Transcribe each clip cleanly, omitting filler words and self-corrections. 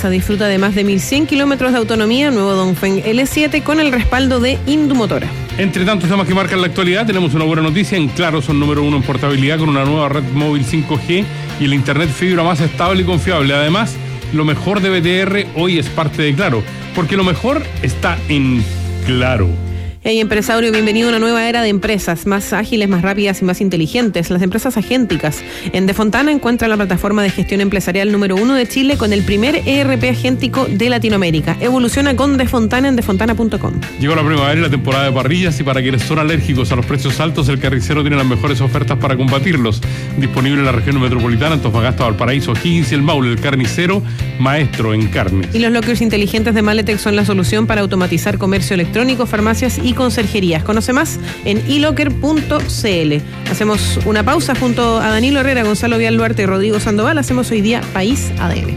empresa. Disfruta de más de 1.100 kilómetros de autonomía. Nuevo Dongfeng L7 con el respaldo de Indumotora. Entre tantos temas que marcan la actualidad, tenemos una buena noticia. En Claro son número 1 en portabilidad con una nueva red móvil 5G y el internet fibra más estable y confiable. Además, lo mejor de BTR hoy es parte de Claro, porque lo mejor está en Claro. Hey empresario, bienvenido a una nueva era de empresas más ágiles, más rápidas y más inteligentes, las empresas agénticas. En De Fontana encuentra la plataforma de gestión empresarial número 1 de Chile con el primer ERP agéntico de Latinoamérica. Evoluciona con De Fontana en defontana.com. Llegó la primavera y la temporada de parrillas, y para quienes son alérgicos a los precios altos, el Carnicero tiene las mejores ofertas para combatirlos. Disponible en la región metropolitana, Antofagasta, Valparaíso, Higgins y El Maule. El Carnicero, maestro en carnes. Y los lockers inteligentes de Maletec son la solución para automatizar comercio electrónico, farmacias y conserjerías. Conoce más en elocker.cl. Hacemos una pausa junto a Danilo Herrera, Gonzalo Vial-Duarte y Rodrigo Sandoval. Hacemos hoy día País ADN.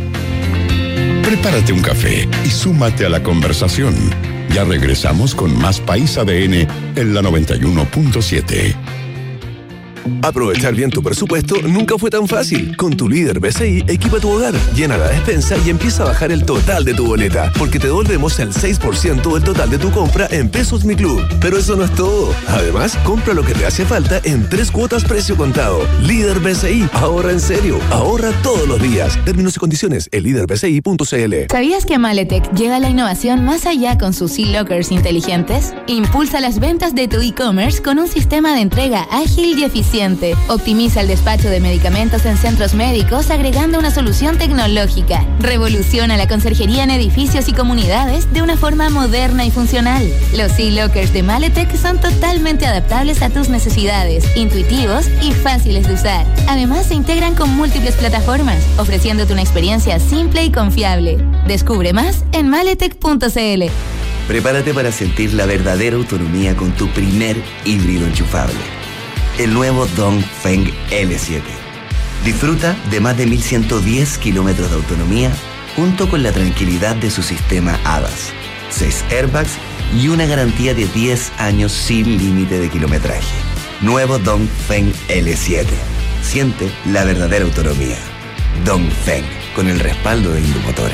Prepárate un café y súmate a la conversación. Ya regresamos con más País ADN en la 91.7. Aprovechar bien tu presupuesto nunca fue tan fácil. Con tu líder BCI, equipa tu hogar, llena la despensa y empieza a bajar el total de tu boleta, porque te devolvemos el 6% del total de tu compra en Pesos Mi Club. Pero eso no es todo. Además, compra lo que te hace falta en 3 cuotas precio contado. Líder BCI, ahorra en serio, ahorra todos los días. Términos y condiciones en líderbci.cl. ¿Sabías que Maletec lleva la innovación más allá con sus e-lockers inteligentes? Impulsa las ventas de tu e-commerce con un sistema de entrega ágil y eficiente. Optimiza el despacho de medicamentos en centros médicos agregando una solución tecnológica. Revoluciona la conserjería en edificios y comunidades de una forma moderna y funcional. Los e-lockers de Maletec son totalmente adaptables a tus necesidades, intuitivos y fáciles de usar. Además, se integran con múltiples plataformas, ofreciéndote una experiencia simple y confiable. Descubre más en maletec.cl. Prepárate para sentir la verdadera autonomía con tu primer híbrido enchufable. El nuevo Dongfeng L7. Disfruta de más de 1.110 kilómetros de autonomía junto con la tranquilidad de su sistema ADAS, 6 airbags y una garantía de 10 años sin límite de kilometraje. Nuevo Dongfeng L7. Siente la verdadera autonomía. Dongfeng, con el respaldo de Indumotora.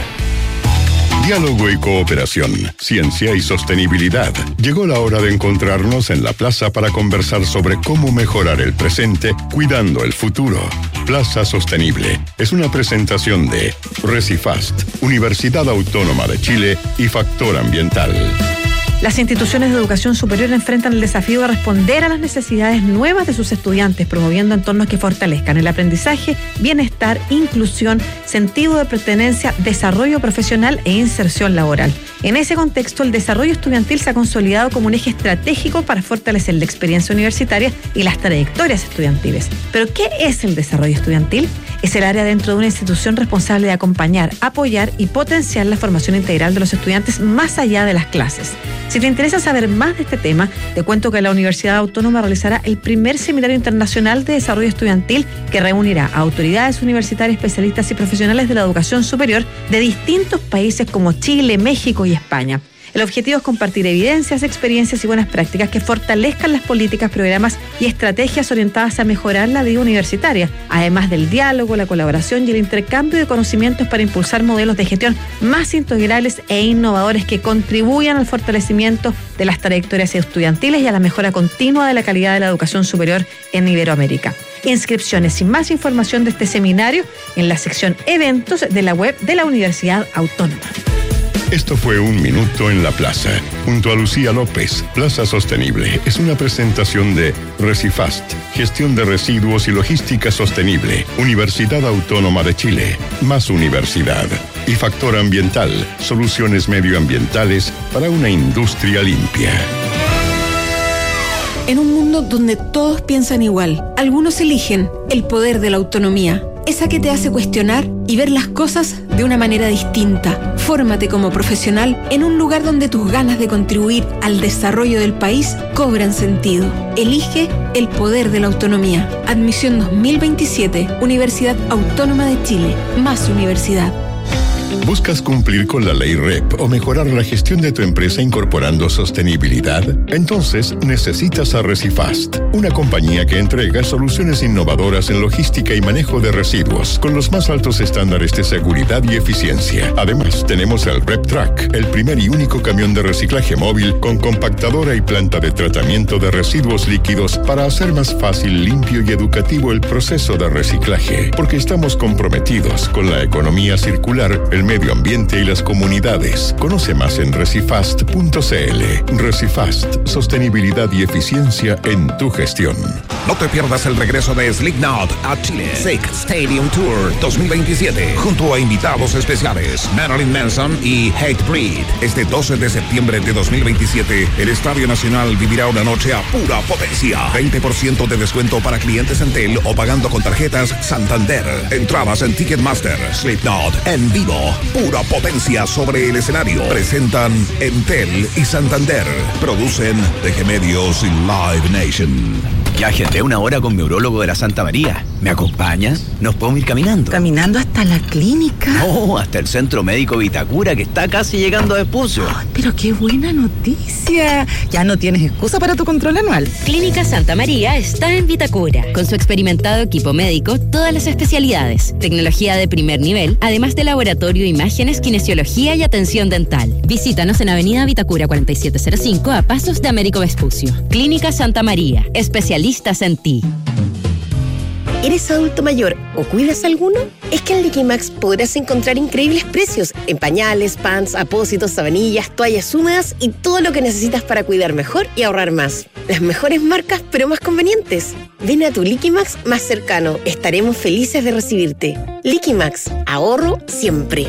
Diálogo y cooperación, ciencia y sostenibilidad. Llegó la hora de encontrarnos en la plaza para conversar sobre cómo mejorar el presente cuidando el futuro. Plaza Sostenible es una presentación de Recifast, Universidad Autónoma de Chile y Factor Ambiental. Las instituciones de educación superior enfrentan el desafío de responder a las necesidades nuevas de sus estudiantes, promoviendo entornos que fortalezcan el aprendizaje, bienestar, inclusión, sentido de pertenencia, desarrollo profesional e inserción laboral. En ese contexto, el desarrollo estudiantil se ha consolidado como un eje estratégico para fortalecer la experiencia universitaria y las trayectorias estudiantiles. ¿Pero qué es el desarrollo estudiantil? Es el área dentro de una institución responsable de acompañar, apoyar y potenciar la formación integral de los estudiantes más allá de las clases. Si te interesa saber más de este tema, te cuento que la Universidad Autónoma realizará el primer seminario internacional de desarrollo estudiantil que reunirá a autoridades universitarias, especialistas y profesionales de la educación superior de distintos países como Chile, México y España. El objetivo es compartir evidencias, experiencias y buenas prácticas que fortalezcan las políticas, programas y estrategias orientadas a mejorar la vida universitaria, además del diálogo, la colaboración y el intercambio de conocimientos para impulsar modelos de gestión más integrales e innovadores que contribuyan al fortalecimiento de las trayectorias estudiantiles y a la mejora continua de la calidad de la educación superior en Iberoamérica. Inscripciones y más información de este seminario en la sección Eventos de la web de la Universidad Autónoma. Esto fue Un Minuto en la Plaza, junto a Lucía López. Plaza Sostenible es una presentación de Recifast, Gestión de Residuos y Logística Sostenible, Universidad Autónoma de Chile, más universidad. Y Factor Ambiental, soluciones medioambientales para una industria limpia. En un mundo donde todos piensan igual, algunos eligen el poder de la autonomía, esa que te hace cuestionar y ver las cosas de una manera distinta. Fórmate como profesional en un lugar donde tus ganas de contribuir al desarrollo del país cobran sentido. Elige el poder de la autonomía. Admisión 2027, Universidad Autónoma de Chile, más universidad. ¿Buscas cumplir con la ley REP o mejorar la gestión de tu empresa incorporando sostenibilidad? Entonces necesitas a Recifast, una compañía que entrega soluciones innovadoras en logística y manejo de residuos con los más altos estándares de seguridad y eficiencia. Además, tenemos el REP Track, el primer y único camión de reciclaje móvil con compactadora y planta de tratamiento de residuos líquidos para hacer más fácil, limpio y educativo el proceso de reciclaje, porque estamos comprometidos con la economía circular, el medio ambiente y las comunidades. Conoce más en recifast.cl. Recifast, sostenibilidad y eficiencia en tu gestión. No te pierdas el regreso de Slipknot a Chile. Sick Stadium Tour 2027, junto a invitados especiales Marilyn Manson y Hatebreed. Este 12 de septiembre de 2027, el Estadio Nacional vivirá una noche a pura potencia. 20% de descuento para clientes Entel o pagando con tarjetas Santander. Entradas en Ticketmaster. Slipknot en vivo. Pura potencia sobre el escenario. Presentan Entel y Santander. Producen DG Medios y Live Nation. Ya agendé una hora con mi urólogo de la Santa María. ¿Me acompañas? Nos podemos ir caminando. ¿Caminando hasta la clínica? No, hasta el Centro Médico Vitacura, que está casi llegando a Vespucio. Oh, pero qué buena noticia. Ya no tienes excusa para tu control anual. Clínica Santa María está en Vitacura. Con su experimentado equipo médico, todas las especialidades, tecnología de primer nivel, además de laboratorio, imágenes, kinesiología y atención dental. Visítanos en Avenida Vitacura 4705 a pasos de Américo Vespucio. Clínica Santa María, especialistas en ti. ¿Eres adulto mayor o cuidas a alguno? Es que en Liquimax podrás encontrar increíbles precios en pañales, pants, apósitos, sabanillas, toallas húmedas y todo lo que necesitas para cuidar mejor y ahorrar más. Las mejores marcas, pero más convenientes. Ven a tu Liquimax más cercano. Estaremos felices de recibirte. Liquimax, ahorro siempre.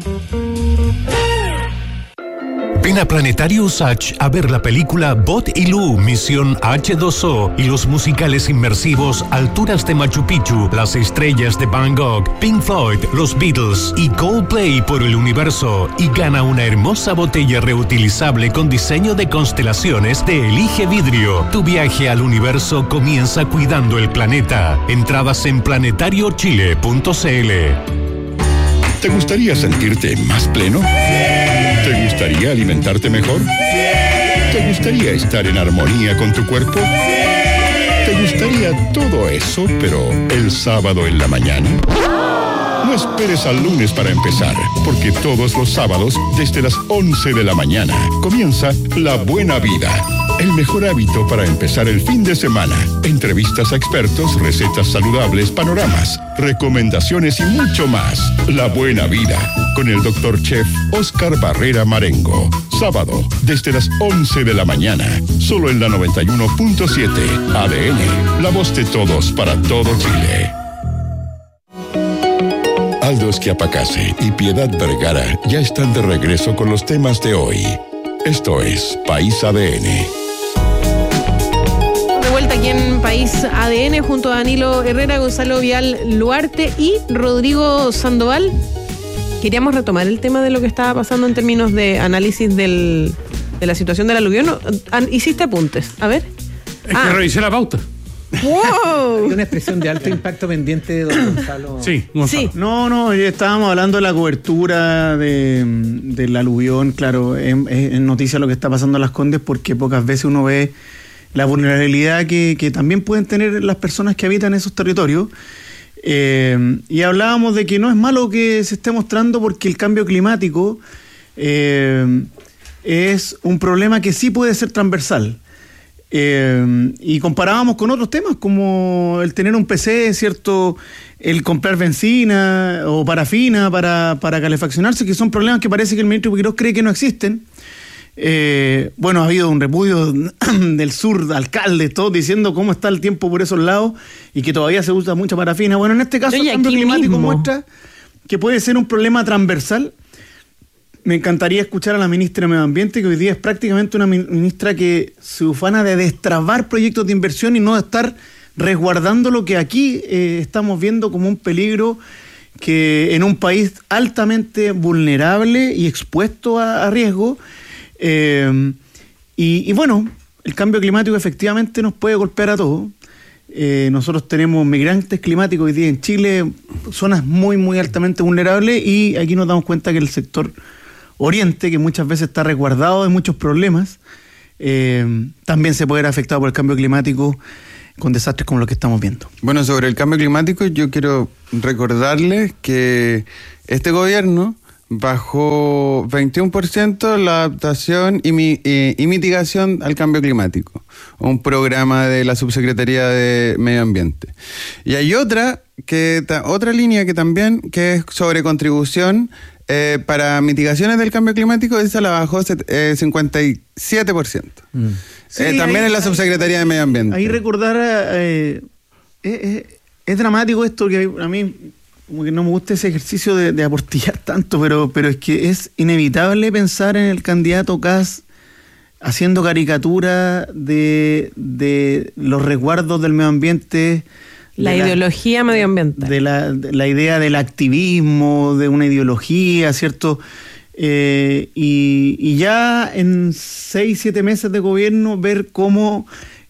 Ven a Planetario Usach a ver la película Bot y Lu, Misión H2O y los musicales inmersivos Alturas de Machu Picchu, Las Estrellas de Van Gogh, Pink Floyd, Los Beatles y Coldplay por el universo y gana una hermosa botella reutilizable con diseño de constelaciones de Elige Vidrio. Tu viaje al universo comienza cuidando el planeta. Entradas en planetariochile.cl. ¿Te gustaría sentirte más pleno? ¿Te gustaría alimentarte mejor? ¿Te gustaría estar en armonía con tu cuerpo? ¿Te gustaría todo eso, pero el sábado en la mañana? No esperes al lunes para empezar, porque todos los sábados, desde las 11 de la mañana, comienza La Buena Vida. El mejor hábito para empezar el fin de semana. Entrevistas a expertos, recetas saludables, panoramas, recomendaciones y mucho más. La Buena Vida, con el Dr. Chef Oscar Barrera Marengo. Sábado, desde las 11 de la mañana. Solo en la 91.7. ADN, la voz de todos para todo Chile. Aldo Esquiapacase y Piedad Vergara ya están de regreso con los temas de hoy. Esto es País ADN. De vuelta aquí en País ADN junto a Danilo Herrera, Gonzalo Vial Luarte y Rodrigo Sandoval. Queríamos retomar el tema de lo que estaba pasando en términos de análisis de la situación del aluvión. Hiciste apuntes, a ver. Es que revisé la pauta. ¡Wow! Hay una expresión de alto impacto pendiente de don Gonzalo. Sí, Gonzalo. Sí. No, estábamos hablando de la cobertura del aluvión. Claro, es noticia lo que está pasando en Las Condes porque pocas veces uno ve la vulnerabilidad que también pueden tener las personas que habitan esos territorios. Y hablábamos de que no es malo que se esté mostrando porque el cambio climático es un problema que sí puede ser transversal. Y comparábamos con otros temas como el tener un PC, ¿cierto? El comprar benzina o parafina para calefaccionarse, que son problemas que parece que el ministro Quirós cree que no existen. Bueno, ha habido un repudio del sur, alcaldes, todos diciendo cómo está el tiempo por esos lados y que todavía se usa mucha parafina. Bueno, en este caso el cambio climático muestra que puede ser un problema transversal. Me encantaría escuchar a la ministra de Medio Ambiente, que hoy día es prácticamente una ministra que se ufana de destrabar proyectos de inversión y no de estar resguardando lo que aquí estamos viendo como un peligro que en un país altamente vulnerable y expuesto a riesgo. Y bueno, el cambio climático efectivamente nos puede golpear a todos. Nosotros tenemos migrantes climáticos hoy día en Chile, zonas muy, muy altamente vulnerables, y aquí nos damos cuenta que el sector oriente, que muchas veces está resguardado de muchos problemas, también se puede ver afectado por el cambio climático con desastres como los que estamos viendo. Bueno, sobre el cambio climático, yo quiero recordarles que este gobierno bajó 21% la adaptación y mitigación al cambio climático, un programa de la Subsecretaría de Medio Ambiente. Y hay otra línea que también, que es sobre contribución para mitigaciones del cambio climático, esa la bajó 57%. Sí, también en la Subsecretaría de Medio Ambiente. Ahí recordar, es dramático esto, que a mí como que no me gusta ese ejercicio de aportillar tanto, pero es que es inevitable pensar en el candidato Kast haciendo caricatura de los resguardos del medio ambiente. La ideología medioambiental. De la idea del activismo, de una ideología, ¿cierto? Y ya en 6-7 meses de gobierno ver cómo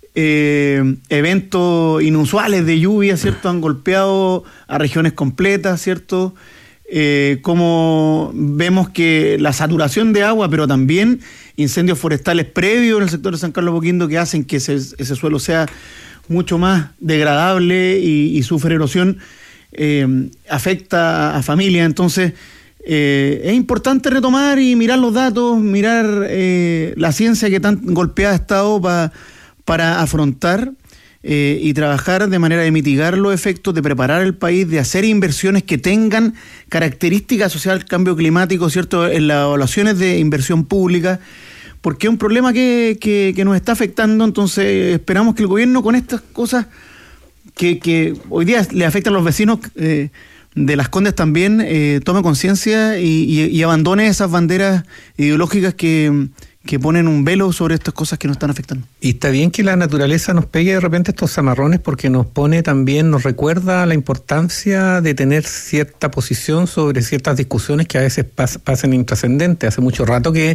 eventos inusuales de lluvia, ¿cierto?, han golpeado a regiones completas, ¿cierto? Cómo vemos que la saturación de agua, pero también incendios forestales previos en el sector de San Carlos de Apoquindo, que hacen que ese suelo sea mucho más degradable y sufre erosión, afecta a familias. Entonces es importante retomar y mirar los datos, mirar la ciencia que tan golpeada ha estado para afrontar y trabajar de manera de mitigar los efectos, de preparar el país, de hacer inversiones que tengan características asociadas al cambio climático, ¿cierto?, en las evaluaciones de inversión pública, porque es un problema que nos está afectando. Entonces esperamos que el gobierno, con estas cosas que hoy día le afectan a los vecinos de Las Condes también, tome conciencia y abandone esas banderas ideológicas que ponen un velo sobre estas cosas que nos están afectando. Y está bien que la naturaleza nos pegue de repente estos zamarrones, porque nos recuerda la importancia de tener cierta posición sobre ciertas discusiones que a veces pasan intrascendentes. Hace mucho rato que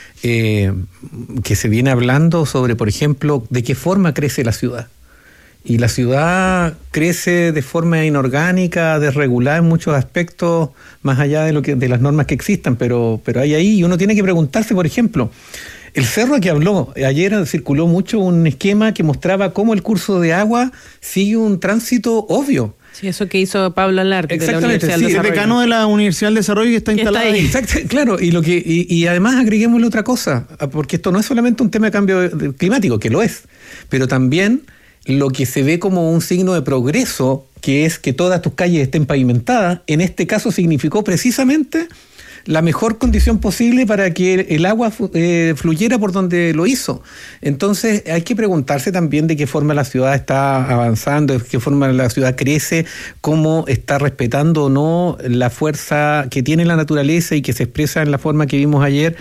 se viene hablando sobre, por ejemplo, de qué forma crece la ciudad. Y la ciudad crece de forma inorgánica, desregulada en muchos aspectos, más allá de las normas que existan, pero hay ahí, y uno tiene que preguntarse, por ejemplo, el cerro que habló, ayer circuló mucho un esquema que mostraba cómo el curso de agua sigue un tránsito obvio. Sí, eso que hizo Pablo Alarque de la Universidad del Desarrollo. El decano de la Universidad del Desarrollo que está instalado ahí. Exacto, claro, y además agreguémosle otra cosa, porque esto no es solamente un tema de cambio climático, que lo es, pero también lo que se ve como un signo de progreso, que es que todas tus calles estén pavimentadas, en este caso significó precisamente la mejor condición posible para que el agua fluyera por donde lo hizo. Entonces hay que preguntarse también de qué forma la ciudad está avanzando, de qué forma la ciudad crece, cómo está respetando o no la fuerza que tiene la naturaleza y que se expresa en la forma que vimos ayer.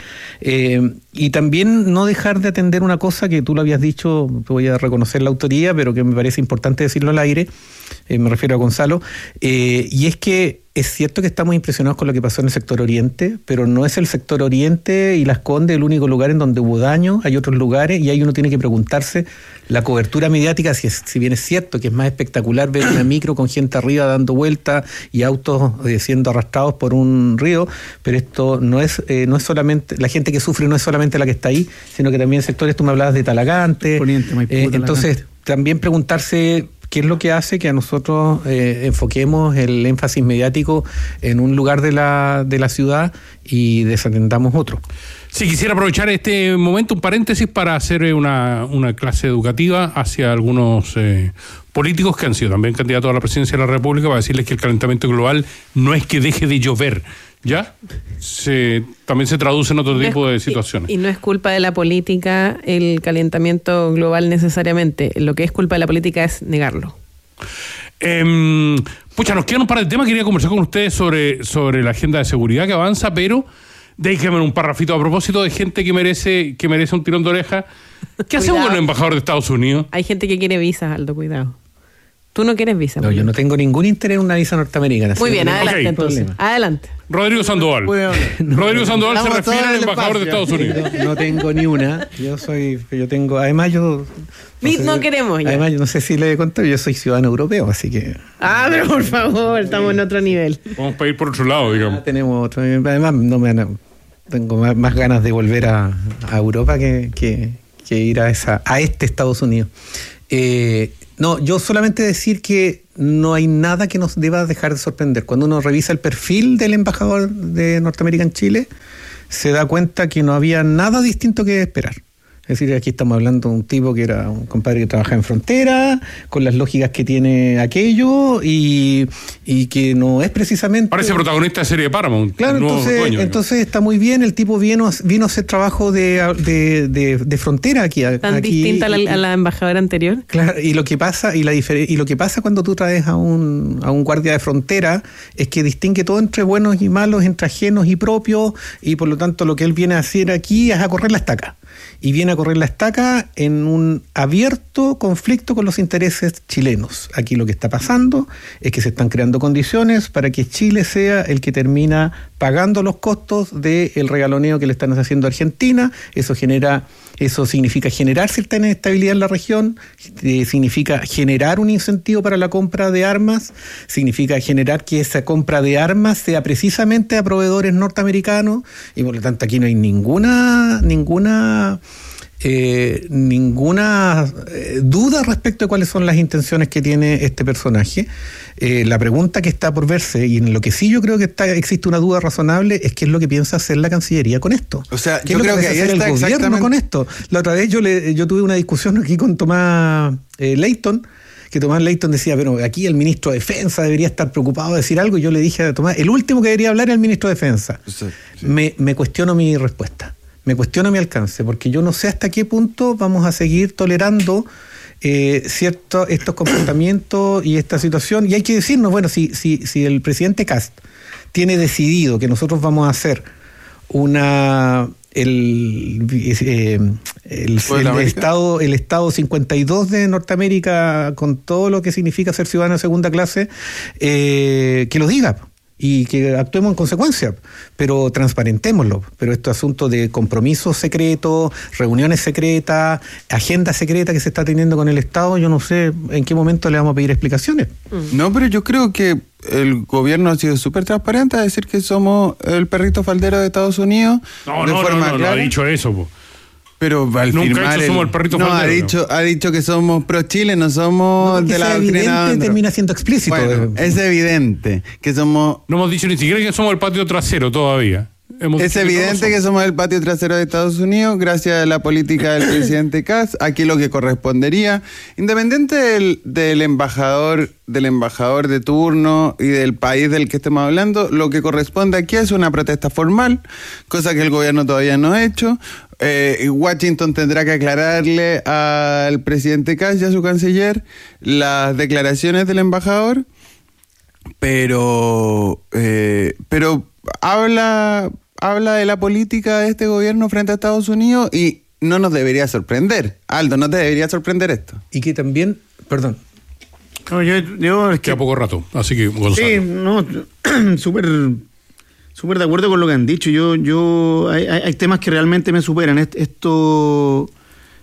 Y también no dejar de atender una cosa que tú lo habías dicho, voy a reconocer la autoría, pero que me parece importante decirlo al aire, me refiero a Gonzalo, y es que es cierto que estamos impresionados con lo que pasó en el sector oriente, pero no es el sector oriente y Las Condes el único lugar en donde hubo daño. Hay otros lugares y ahí uno tiene que preguntarse la cobertura mediática, si bien es cierto que es más espectacular ver una micro con gente arriba dando vueltas y autos siendo arrastrados por un río, pero esto no es solamente, la gente que sufre no es solamente la que está ahí, sino que también sectores, tú me hablabas de Talagante, Poniente, Maipú, entonces también preguntarse qué es lo que hace que a nosotros enfoquemos el énfasis mediático en un lugar de la ciudad y desatendamos otro. Sí, quisiera aprovechar este momento, un paréntesis, para hacer una clase educativa hacia algunos políticos que han sido también candidatos a la presidencia de la República, para decirles que el calentamiento global no es que deje de llover, ¿ya? También se traduce en otro tipo de situaciones. Y no es culpa de la política el calentamiento global necesariamente. Lo que es culpa de la política es negarlo. Nos quedan un par de temas. Quería conversar con ustedes sobre la agenda de seguridad que avanza, pero déjenme un parrafito a propósito de gente que merece un tirón de oreja. ¿Qué hacemos con el embajador de Estados Unidos? Hay gente que quiere visa, Aldo, cuidado. Tú no quieres visa. No, yo no tengo ningún interés en una visa norteamericana. Muy bien, adelante entonces. Adelante. Rodrigo Sandoval. Rodrigo Sandoval se refiere al embajador de Estados Unidos. No tengo ni una. Además yo... No queremos ya. Además, yo no sé si le he contado, yo soy ciudadano europeo, así que... pero por favor, estamos en otro nivel. Vamos para ir por otro lado, digamos. Tenemos otro nivel. Además, tengo más ganas de volver a Europa que ir a este Estados Unidos. Yo solamente decir que no hay nada que nos deba dejar de sorprender. Cuando uno revisa el perfil del embajador de Norteamérica en Chile, se da cuenta que no había nada distinto que esperar. Es decir, aquí estamos hablando de un tipo que era un compadre que trabajaba en frontera, con las lógicas que tiene aquello, y que no es precisamente... Parece protagonista de serie de Paramount. Claro, entonces está muy bien. El tipo vino a hacer trabajo de frontera aquí. Tan distinta a la embajadora anterior. Claro, y lo que pasa cuando tú traes a un guardia de frontera es que distingue todo entre buenos y malos, entre ajenos y propios, y por lo tanto lo que él viene a hacer aquí es a correr la estaca. Y viene a correr la estaca en un abierto conflicto con los intereses chilenos. Aquí lo que está pasando es que se están creando condiciones para que Chile sea el que termina pagando los costos del regaloneo que le están haciendo a Argentina. Eso significa generar cierta inestabilidad en la región, significa generar un incentivo para la compra de armas, significa generar que esa compra de armas sea precisamente a proveedores norteamericanos, y por lo tanto aquí no hay ninguna duda respecto de cuáles son las intenciones que tiene este personaje. La pregunta que está por verse, y en lo que sí yo creo que existe una duda razonable, es qué es lo que piensa hacer la Cancillería con esto. O sea, yo creo que ahí está el gobierno con esto. La otra vez yo tuve una discusión aquí con Tomás Leighton, que Tomás Leighton decía, pero aquí el ministro de Defensa debería estar preocupado de decir algo, y yo le dije a Tomás, el último que debería hablar es el ministro de Defensa. Sí. Me cuestiono mi respuesta. Me cuestiono mi alcance, porque yo no sé hasta qué punto vamos a seguir tolerando estos comportamientos y esta situación. Y hay que decirnos, bueno, si el presidente Kast tiene decidido que nosotros vamos a hacer el estado 52 de Norteamérica, con todo lo que significa ser ciudadano de segunda clase, que lo diga y que actuemos en consecuencia, pero transparentémoslo. Pero este asunto de compromisos secretos, reuniones secretas, agenda secreta que se está teniendo con el Estado, yo no sé en qué momento le vamos a pedir explicaciones. No, pero yo creo que el gobierno ha sido súper transparente a decir que somos el perrito faldero de Estados Unidos. No ha dicho eso, po. Pero al nunca ha dicho somos el perrito faldero. Ha dicho que somos pro Chile, no somos de la doctrina. Termina siendo explícito. Bueno, es evidente que somos... No hemos dicho ni siquiera que somos el patio trasero todavía. Es evidente que somos el patio trasero de Estados Unidos gracias a la política del presidente Kast. Aquí lo que correspondería, independiente del embajador de turno y del país del que estemos hablando, lo que corresponde aquí es una protesta formal, cosa que el gobierno todavía no ha hecho. Washington tendrá que aclararle al presidente Kast y a su canciller las declaraciones del embajador, pero habla de la política de este gobierno frente a Estados Unidos y no nos debería sorprender. Aldo, ¿no te debería sorprender esto? Y que también, perdón. No, yo es que queda poco rato, así que Gonzalo. Sí, no, súper de acuerdo con lo que han dicho. Hay temas que realmente me superan. Esto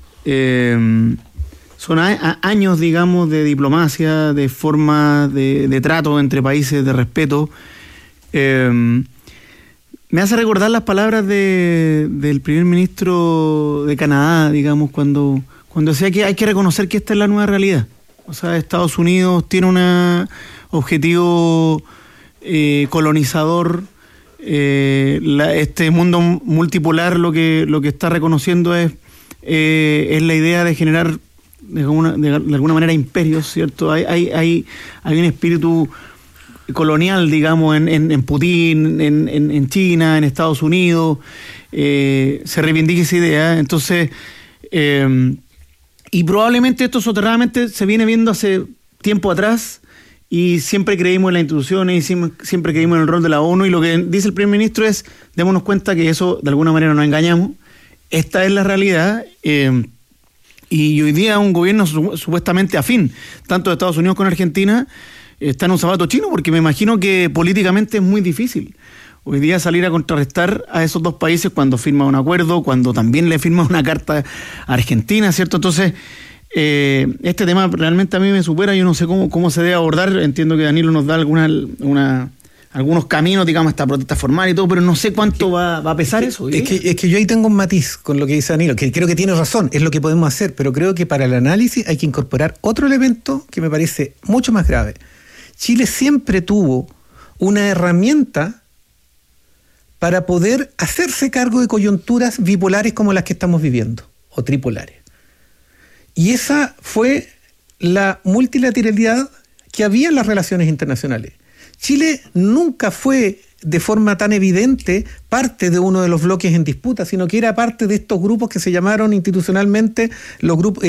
son años, digamos, de diplomacia, de forma de trato entre países, de respeto. Me hace recordar las palabras del primer ministro de Canadá, digamos, cuando decía que hay que reconocer que esta es la nueva realidad. O sea, Estados Unidos tiene un objetivo colonizador. Este mundo multipolar lo que está reconociendo es la idea de generar de alguna manera imperios, ¿cierto? Hay un espíritu colonial, digamos, en Putin, en China, en Estados Unidos. Se reivindica esa idea. Entonces, y probablemente esto soterradamente se viene viendo hace tiempo atrás, y siempre creímos en las instituciones y siempre creímos en el rol de la ONU, y lo que dice el primer ministro es, démonos cuenta que eso de alguna manera nos engañamos. Esta es la realidad, y hoy día un gobierno supuestamente afín, tanto de Estados Unidos como Argentina, está en un zapato chino, porque me imagino que políticamente es muy difícil. hoy día salir a contrarrestar a esos dos países cuando firma un acuerdo, cuando también le firma una carta a Argentina, ¿cierto? Entonces, este tema realmente a mí me supera, yo no sé cómo se debe abordar, entiendo que Danilo nos da algunos caminos, digamos, esta protesta formal y todo, pero no sé cuánto va a pesar eso. Es que yo ahí tengo un matiz con lo que dice Danilo, que creo que tiene razón, es lo que podemos hacer, pero creo que para el análisis hay que incorporar otro elemento que me parece mucho más grave. Chile siempre tuvo una herramienta para poder hacerse cargo de coyunturas bipolares como las que estamos viviendo, o tripolares. Y esa fue la multilateralidad que había en las relaciones internacionales. Chile nunca fue de forma tan evidente parte de uno de los bloques en disputa, sino que era parte de estos grupos que se llamaron institucionalmente los grupos,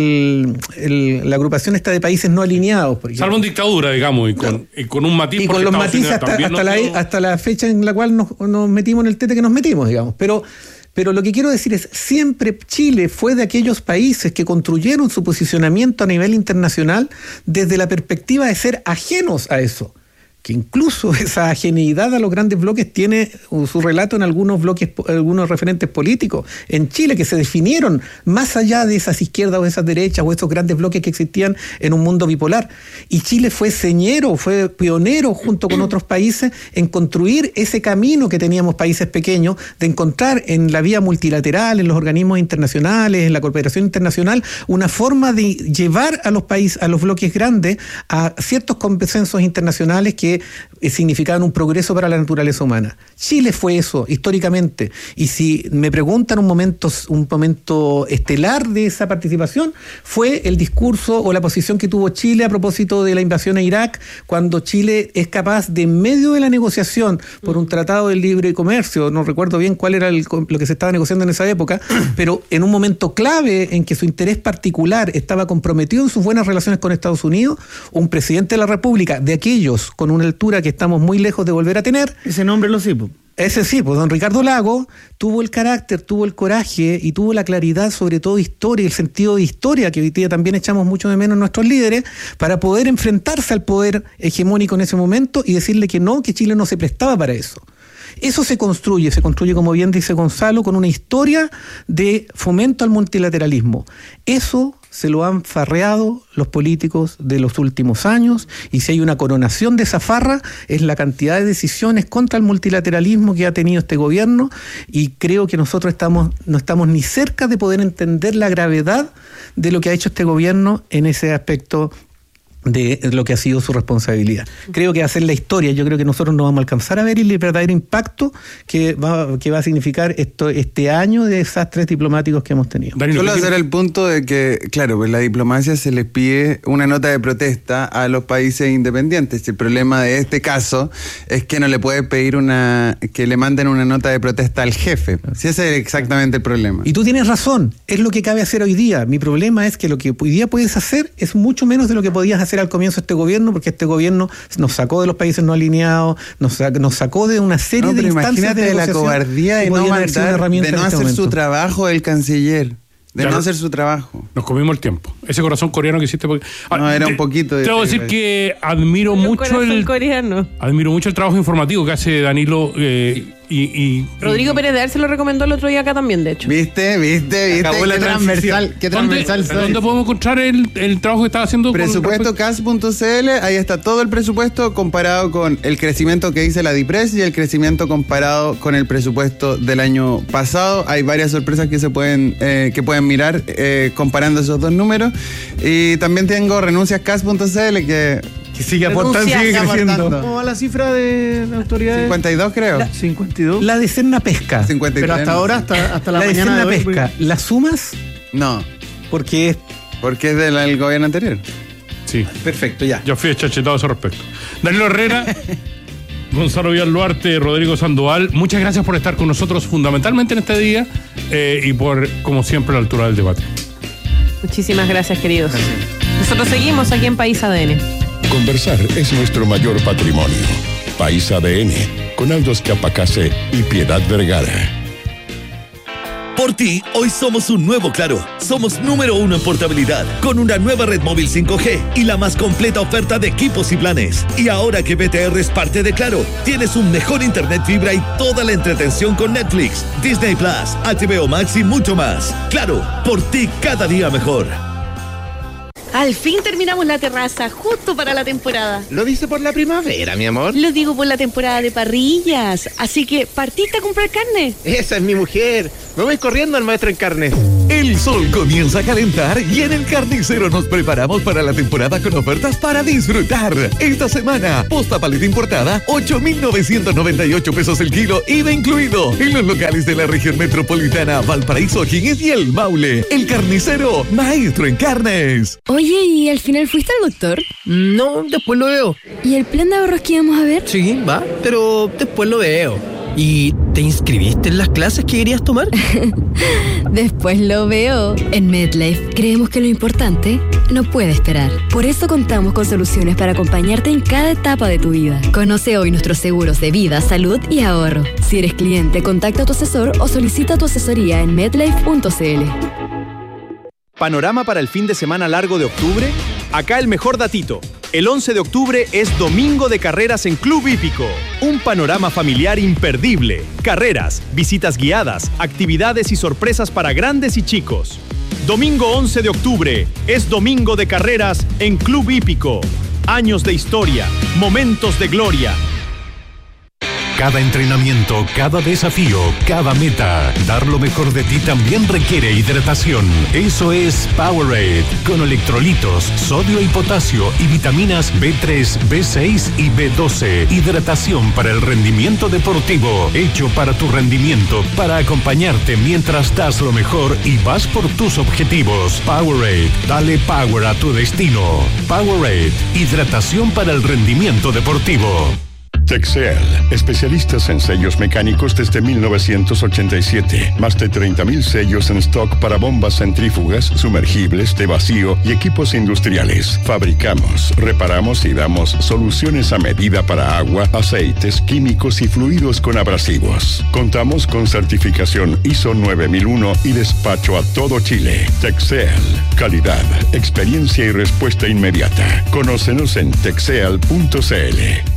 la agrupación esta de países no alineados, por ejemplo. Salvo en dictadura, digamos, y con un matiz. Y con los matices hasta la fecha en la cual nos metimos en el tete que nos metimos, digamos. Pero lo que quiero decir es, siempre Chile fue de aquellos países que construyeron su posicionamiento a nivel internacional desde la perspectiva de ser ajenos a eso. Que incluso esa ajeneidad a los grandes bloques tiene su relato en algunos referentes políticos en Chile que se definieron más allá de esas izquierdas o esas derechas o esos grandes bloques que existían en un mundo bipolar. Y Chile fue señero, fue pionero junto con otros países en construir ese camino que teníamos países pequeños de encontrar en la vía multilateral, en los organismos internacionales, en la cooperación internacional, una forma de llevar a los países, a los bloques grandes, a ciertos consensos internacionales que significaban un progreso para la naturaleza humana. Chile fue eso, históricamente. Y si me preguntan un momento estelar de esa participación, fue el discurso o la posición que tuvo Chile a propósito de la invasión a Irak, cuando Chile es capaz de, en medio de la negociación por un tratado de libre comercio, no recuerdo bien cuál era lo que se estaba negociando en esa época, pero en un momento clave en que su interés particular estaba comprometido en sus buenas relaciones con Estados Unidos, un presidente de la República, de aquellos con una altura que estamos muy lejos de volver a tener. Ese nombre lo sí, Ese sí, pues don Ricardo Lagos tuvo el carácter, tuvo el coraje y tuvo la claridad, sobre todo historia, el sentido de historia, que hoy día también echamos mucho de menos en nuestros líderes, para poder enfrentarse al poder hegemónico en ese momento y decirle que no, que Chile no se prestaba para eso. Eso se construye, como bien dice Gonzalo, con una historia de fomento al multilateralismo. Eso se lo han farreado los políticos de los últimos años, y si hay una coronación de esa farra es la cantidad de decisiones contra el multilateralismo que ha tenido este gobierno, y creo que nosotros no estamos ni cerca de poder entender la gravedad de lo que ha hecho este gobierno en ese aspecto de lo que ha sido su responsabilidad. Creo que va a ser la historia, yo creo que nosotros no vamos a alcanzar a ver el verdadero impacto que va a significar este año de desastres diplomáticos que hemos tenido. Solo hacer el punto de que, claro, pues la diplomacia se les pide una nota de protesta a los países independientes. El problema de este caso es que no le puede pedir que le manden una nota de protesta al jefe. Sí, ese es exactamente el problema. Y tú tienes razón, es lo que cabe hacer hoy día. Mi problema es que lo que hoy día puedes hacer es mucho menos de lo que podías hacer al comienzo de este gobierno, porque este gobierno nos sacó de los países no alineados, nos sacó de una serie de instancias de la cobardía de no hacer su trabajo el canciller. No hacer su trabajo. Nos comimos el tiempo. Ese corazón coreano que hiciste. Era un poquito. Te voy a decir que admiro mucho el trabajo informativo que hace Danilo. Rodrigo Pérez de Ar se lo recomendó el otro día acá también, de hecho. ¿Viste? Acabó la transversal. ¿Qué transversal? ¿Dónde podemos encontrar el trabajo que estaba haciendo? Presupuestocas.cl, ahí está todo el presupuesto comparado con el crecimiento que dice la DIPRES y el crecimiento comparado con el presupuesto del año pasado. Hay varias sorpresas que pueden mirar comparando esos dos números. Y también tengo renunciascas.cl que sigue aportando, sigue creciendo. ¿Cómo va la cifra de la autoridad? 52, creo. 52. La de Serna Pesca. 53. Pero hasta ahora, hasta la mañana de Pesca. ¿La sumas? No. Porque es del gobierno anterior. Sí. Perfecto, ya. Yo fui chachetado a ese respecto. Danilo Herrera, Gonzalo Villarluarte, Rodrigo Sandoval, muchas gracias por estar con nosotros fundamentalmente en este día y por, como siempre, la altura del debate. Muchísimas gracias, queridos. Gracias. Nosotros seguimos aquí en País ADN. Conversar es nuestro mayor patrimonio. País ADN, con Aldo Escapacase y Piedad Vergara. Por ti, hoy somos un nuevo Claro. Somos número 1 en portabilidad, con una nueva red móvil 5G y la más completa oferta de equipos y planes. Y ahora que BTR es parte de Claro, tienes un mejor internet fibra y toda la entretención con Netflix, Disney Plus, HBO Max y mucho más. Claro, por ti cada día mejor. Al fin terminamos la terraza, justo para la temporada. ¿Lo dice por la primavera, mi amor? Lo digo por la temporada de parrillas. Así que, ¿partiste a comprar carne? Esa es mi mujer. Me voy corriendo al maestro en carne. El sol comienza a calentar y en el Carnicero nos preparamos para la temporada con ofertas para disfrutar. Esta semana, posta paleta importada, 8,998 pesos el kilo, IVA incluido. En los locales de la región metropolitana, Valparaíso, O'Higgins y El Maule. El Carnicero, maestro en carnes. Oye, ¿y al final fuiste al doctor? No, después lo veo. ¿Y el plan de ahorros que íbamos a ver? Sí, va, pero después lo veo. ¿Y te inscribiste en las clases que querías tomar? Después lo veo. En MedLife creemos que lo importante no puede esperar. Por eso contamos con soluciones para acompañarte en cada etapa de tu vida. Conoce hoy nuestros seguros de vida, salud y ahorro. Si eres cliente, contacta a tu asesor o solicita tu asesoría en medlife.cl. ¿Panorama para el fin de semana largo de octubre? Acá el mejor datito. El 11 de octubre es domingo de carreras en Club Hípico. Un panorama familiar imperdible. Carreras, visitas guiadas, actividades y sorpresas para grandes y chicos. Domingo 11 de octubre es domingo de carreras en Club Hípico. Años de historia, momentos de gloria. Cada entrenamiento, cada desafío, cada meta, dar lo mejor de ti también requiere hidratación. Eso es Powerade, con electrolitos, sodio y potasio y vitaminas B3, B6 y B12. Hidratación para el rendimiento deportivo, hecho para tu rendimiento, para acompañarte mientras das lo mejor y vas por tus objetivos. Powerade, dale power a tu destino. Powerade, hidratación para el rendimiento deportivo. Texel, especialistas en sellos mecánicos desde 1987. Más de 30,000 sellos en stock para bombas centrífugas, sumergibles, de vacío y equipos industriales. Fabricamos, reparamos y damos soluciones a medida para agua, aceites, químicos y fluidos con abrasivos. Contamos con certificación ISO 9001 y despacho a todo Chile. Texel, calidad, experiencia y respuesta inmediata. Conócenos en texel.cl.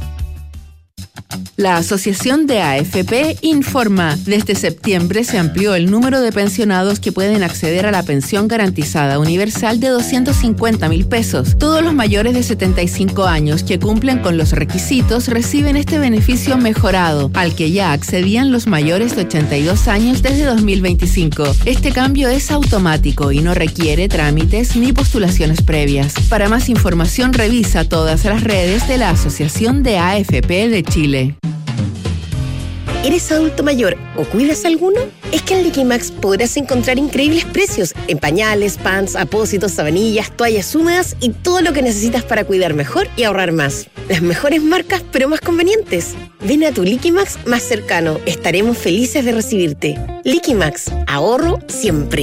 La Asociación de AFP informa, desde septiembre se amplió el número de pensionados que pueden acceder a la pensión garantizada universal de 250,000 pesos. Todos los mayores de 75 años que cumplen con los requisitos reciben este beneficio mejorado, al que ya accedían los mayores de 82 años desde 2025. Este cambio es automático y no requiere trámites ni postulaciones previas. Para más información revisa todas las redes de la Asociación de AFP de Chile. ¿Eres adulto mayor o cuidas a alguno? Es que en Liquimax podrás encontrar increíbles precios en pañales, pants, apósitos, sabanillas, toallas húmedas y todo lo que necesitas para cuidar mejor y ahorrar más. Las mejores marcas, pero más convenientes. Ven a tu Liquimax más cercano. Estaremos felices de recibirte. Liquimax, ahorro siempre.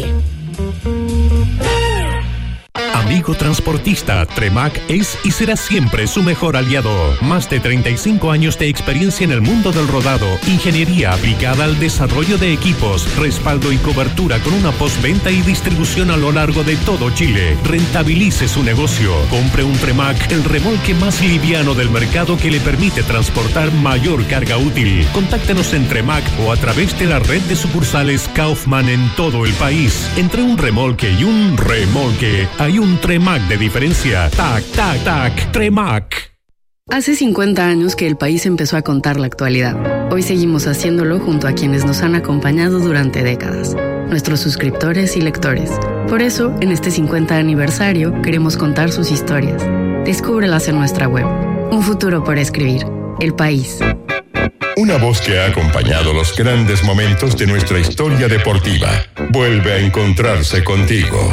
Amigo transportista, Tremac es y será siempre su mejor aliado. Más de 35 años de experiencia en el mundo del rodado, ingeniería aplicada al desarrollo de equipos, respaldo y cobertura con una postventa y distribución a lo largo de todo Chile. Rentabilice su negocio. Compre un Tremac, el remolque más liviano del mercado que le permite transportar mayor carga útil. Contáctenos en Tremac o a través de la red de sucursales Kaufman en todo el país. Entre un remolque y un remolque hay un Tremac de diferencia. Tac, tac, tac, Tremac. Hace 50 años que el país empezó a contar la actualidad. Hoy seguimos haciéndolo junto a quienes nos han acompañado durante décadas, nuestros suscriptores y lectores. Por eso, en este 50 aniversario, queremos contar sus historias. Descúbrelas en nuestra web. Un futuro por escribir. El País. Una voz que ha acompañado los grandes momentos de nuestra historia deportiva. Vuelve a encontrarse contigo.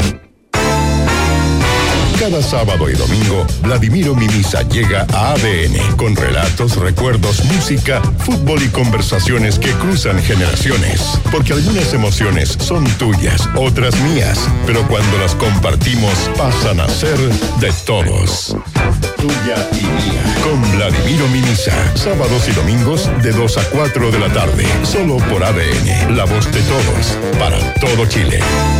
Cada sábado y domingo, Vladimiro Mimisa llega a ADN con relatos, recuerdos, música, fútbol y conversaciones que cruzan generaciones. Porque algunas emociones son tuyas, otras mías, pero cuando las compartimos pasan a ser de todos. tuya y mía. Con Vladimiro Minisa. Sábados y domingos de 2 a 4 de la tarde. Solo por ADN. La voz de todos. Para todo Chile.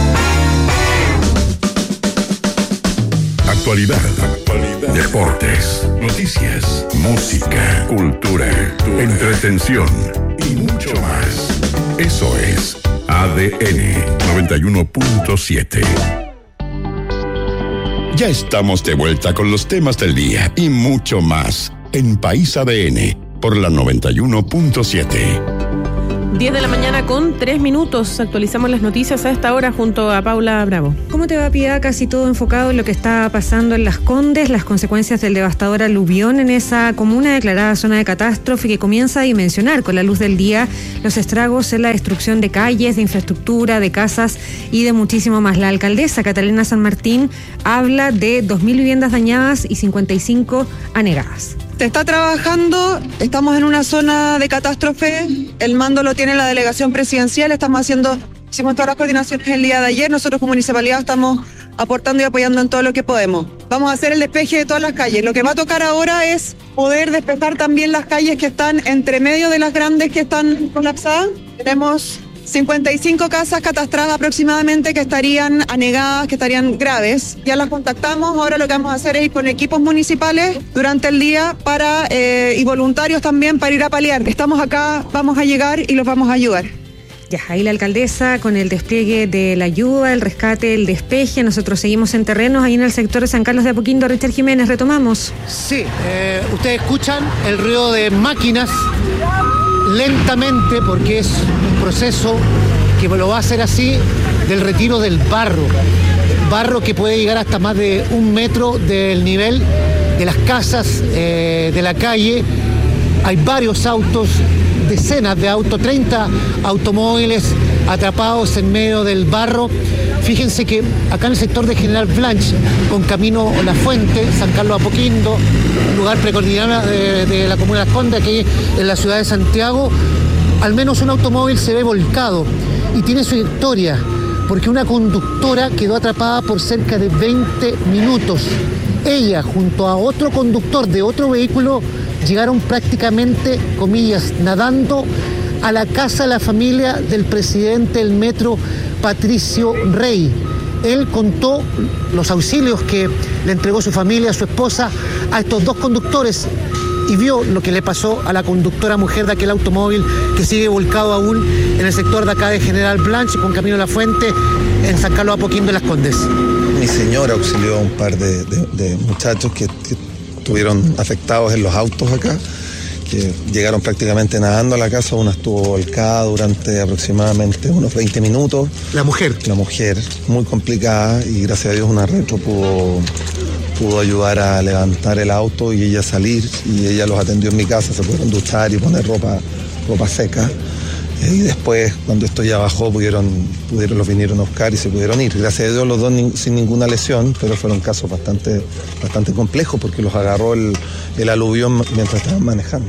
Actualidad. Deportes. Noticias. Música. Cultura. Entretención. Y mucho más. Eso es ADN 91.7. Ya estamos de vuelta con los temas del día y mucho más en País ADN por la 91.7. 10 de la mañana con 3 minutos. Actualizamos las noticias a esta hora junto a Paula Bravo. ¿Cómo te va, Piedad? Casi todo enfocado en lo que está pasando en Las Condes, las consecuencias del devastador aluvión en esa comuna declarada zona de catástrofe que comienza a dimensionar con la luz del día los estragos en la destrucción de calles, de infraestructura, de casas y de muchísimo más. La alcaldesa Catalina San Martín habla de 2.000 viviendas dañadas y 55 anegadas. Se está trabajando, estamos en una zona de catástrofe, el mando lo tiene la delegación presidencial, hicimos todas las coordinaciones el día de ayer, nosotros como municipalidad estamos aportando y apoyando en todo lo que podemos. Vamos a hacer el despeje de todas las calles, lo que va a tocar ahora es poder despejar también las calles que están entre medio de las grandes que están colapsadas. Tenemos 55 casas catastradas aproximadamente que estarían anegadas, que estarían graves. Ya las contactamos, ahora lo que vamos a hacer es ir con equipos municipales durante el día y voluntarios también para ir a paliar. Estamos acá, vamos a llegar y los vamos a ayudar. Ya, ahí la alcaldesa con el despliegue de la ayuda, el rescate, el despeje. Nosotros seguimos en terrenos, ahí en el sector de San Carlos de Apoquindo. Richard Jiménez, retomamos. Sí, ustedes escuchan el ruido de máquinas lentamente, porque es un proceso que lo va a hacer así, del retiro del barro que puede llegar hasta más de 1 metro del nivel de las casas de la calle. Hay varios autos, decenas de autos, 30 automóviles atrapados en medio del barro. Fíjense que acá en el sector de General Blanch, con camino La Fuente, San Carlos de Apoquindo, lugar precoordinado de la comuna de Las Condes, aquí en la ciudad de Santiago, al menos un automóvil se ve volcado y tiene su historia, porque una conductora quedó atrapada por cerca de 20 minutos. Ella, junto a otro conductor de otro vehículo, llegaron prácticamente, comillas, nadando a la casa de la familia del presidente del metro, Patricio Rey. Él contó los auxilios que le entregó su familia, su esposa, a estos dos conductores y vio lo que le pasó a la conductora mujer de aquel automóvil que sigue volcado aún en el sector de acá de General Blanch, con camino a La Fuente, en San Carlos de Apoquindo, en Las Condes. Mi señora auxilió a un par de muchachos que estuvieron afectados en los autos acá, que llegaron prácticamente nadando a la casa. Una estuvo volcada durante aproximadamente unos 20 minutos. ¿La mujer? La mujer, muy complicada, y gracias a Dios una retro pudo ayudar a levantar el auto y ella salir, y ella los atendió en mi casa, se pudieron duchar y poner ropa seca. Y después, cuando esto ya bajó, los vinieron a buscar y se pudieron ir. Gracias a Dios los dos sin ninguna lesión, pero fueron casos bastante complejos porque los agarró el aluvión mientras estaban manejando.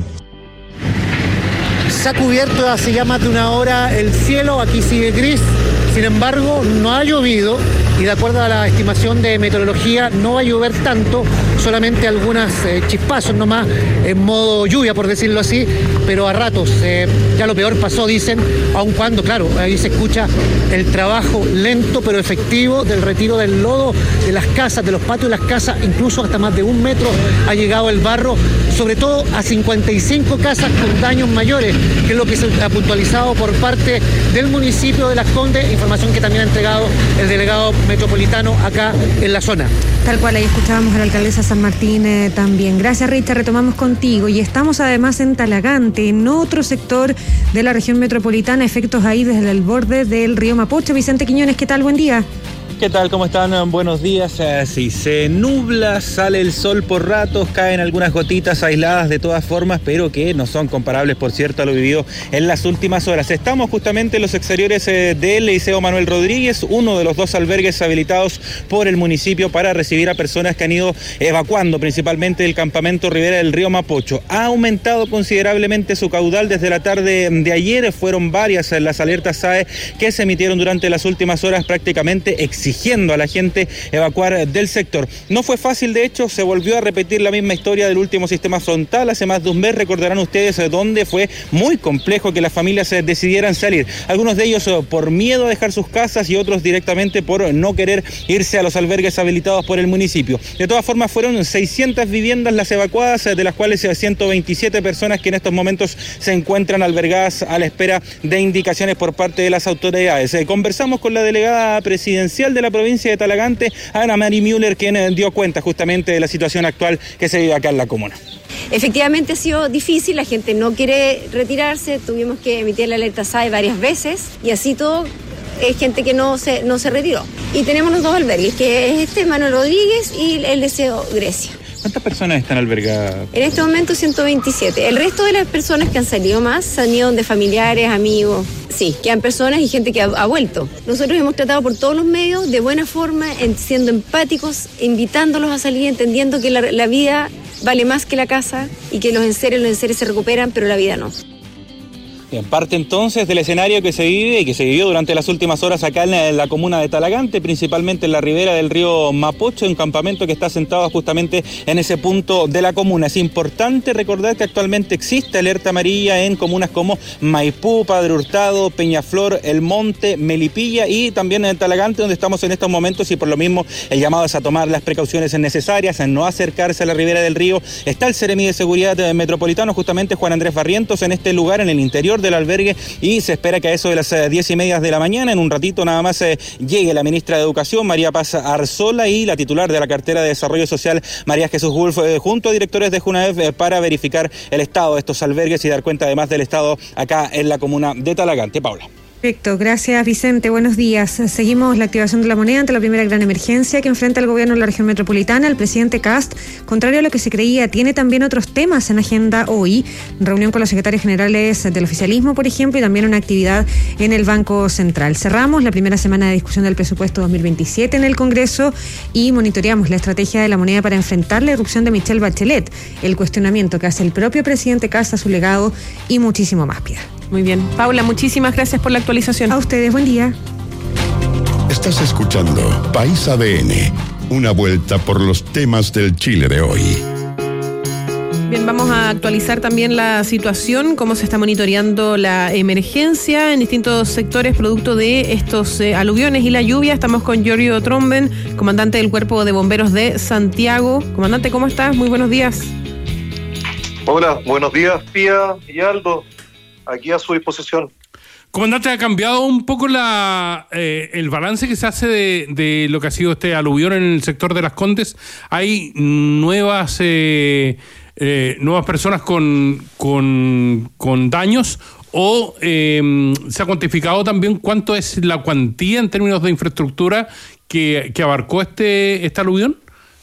Se ha cubierto hace ya más de una hora el cielo, aquí sigue gris, sin embargo no ha llovido y de acuerdo a la estimación de meteorología no va a llover tanto, solamente algunas chispazos nomás en modo lluvia, por decirlo así, pero a ratos. Ya lo peor pasó, dicen, aun cuando, claro, ahí se escucha el trabajo lento pero efectivo del retiro del lodo de las casas, de los patios de las casas, incluso hasta más de 1 metro ha llegado el barro, sobre todo a 55 casas con daños mayores, que es lo que se ha puntualizado por parte del municipio de Las Condes, información que también ha entregado el delegado metropolitano acá en la zona. Tal cual, ahí escuchábamos a la alcaldesa San Martín también. Gracias, Richard, retomamos contigo. Y estamos además en Talagante, en otro sector de la región metropolitana, efectos ahí desde el borde del río Mapocho. Vicente Quiñones, ¿qué tal? Buen día. ¿Qué tal? ¿Cómo están? Buenos días. Sí, se nubla, sale el sol por ratos, caen algunas gotitas aisladas de todas formas, pero que no son comparables, por cierto, a lo vivido en las últimas horas. Estamos justamente en los exteriores del Liceo Manuel Rodríguez, uno de los 2 albergues habilitados por el municipio para recibir a personas que han ido evacuando, principalmente del campamento Ribera del río Mapocho. Ha aumentado considerablemente su caudal desde la tarde de ayer. Fueron varias las alertas SAE que se emitieron durante las últimas horas, prácticamente exigiendo a la gente evacuar del sector. No fue fácil, de hecho, se volvió a repetir la misma historia del último sistema frontal hace más de un mes. Recordarán ustedes donde fue muy complejo que las familias decidieran salir. Algunos de ellos por miedo a dejar sus casas y otros directamente por no querer irse a los albergues habilitados por el municipio. De todas formas, fueron 600 viviendas las evacuadas, de las cuales 127 personas que en estos momentos se encuentran albergadas a la espera de indicaciones por parte de las autoridades. Conversamos con la delegada presidencial de la provincia de Talagante, Ana Mari Müller, quien dio cuenta justamente de la situación actual que se vive acá en la comuna. Efectivamente ha sido difícil, la gente no quiere retirarse, tuvimos que emitir la alerta SAE varias veces y así todo es gente que no se retiró. Y tenemos los dos albergues, que es Manuel Rodríguez y el Deseo Grecia. ¿Cuántas personas están albergadas? En este momento 127. El resto de las personas que han salido más se han ido de familiares, amigos. Sí, quedan personas y gente que ha vuelto. Nosotros hemos tratado por todos los medios, de buena forma, siendo empáticos, invitándolos a salir, entendiendo que la vida vale más que la casa y que los enseres se recuperan, pero la vida no. En parte entonces del escenario que se vive y que se vivió durante las últimas horas acá en la comuna de Talagante, principalmente en la ribera del río Mapocho, un campamento que está asentado justamente en ese punto de la comuna. Es importante recordar que actualmente existe alerta amarilla en comunas como Maipú, Padre Hurtado, Peñaflor, El Monte, Melipilla y también en Talagante, donde estamos en estos momentos, y por lo mismo el llamado es a tomar las precauciones necesarias, a no acercarse a la ribera del río. Está el Seremi de Seguridad Metropolitano, justamente Juan Andrés Barrientos, en este lugar, en el interior del albergue, y se espera que a eso de las 10:30 de la mañana, en un ratito nada más, llegue la ministra de Educación, María Paz Arzola, y la titular de la cartera de Desarrollo Social, María Jesús Wolf, junto a directores de Junaev, para verificar el estado de estos albergues y dar cuenta además del estado acá en la comuna de Talagante. Paula. Perfecto, gracias Vicente, buenos días. Seguimos la activación de la moneda ante la primera gran emergencia que enfrenta el gobierno de la región metropolitana. El presidente Kast, contrario a lo que se creía, tiene también otros temas en agenda hoy. Reunión con los secretarios generales del oficialismo, por ejemplo, y también una actividad en el Banco Central. Cerramos la primera semana de discusión del presupuesto 2027 en el Congreso y monitoreamos la estrategia de la moneda para enfrentar la irrupción de Michelle Bachelet, el cuestionamiento que hace el propio presidente Kast a su legado y muchísimo más, Piedad. Muy bien. Paula, muchísimas gracias por la actualización. A ustedes, buen día. Estás escuchando País ADN, una vuelta por los temas del Chile de hoy. Bien, vamos a actualizar también la situación, cómo se está monitoreando la emergencia en distintos sectores producto de estos aluviones y la lluvia. Estamos con Giorgio Tromben, comandante del Cuerpo de Bomberos de Santiago. Comandante, ¿cómo estás? Muy buenos días. Hola, buenos días, Pía y Aldo. Aquí a su disposición. Comandante, ¿ha cambiado un poco el balance que se hace de lo que ha sido este aluvión en el sector de Las Condes? ¿Hay nuevas personas con daños? ¿O se ha cuantificado también cuánto es la cuantía en términos de infraestructura que abarcó este aluvión?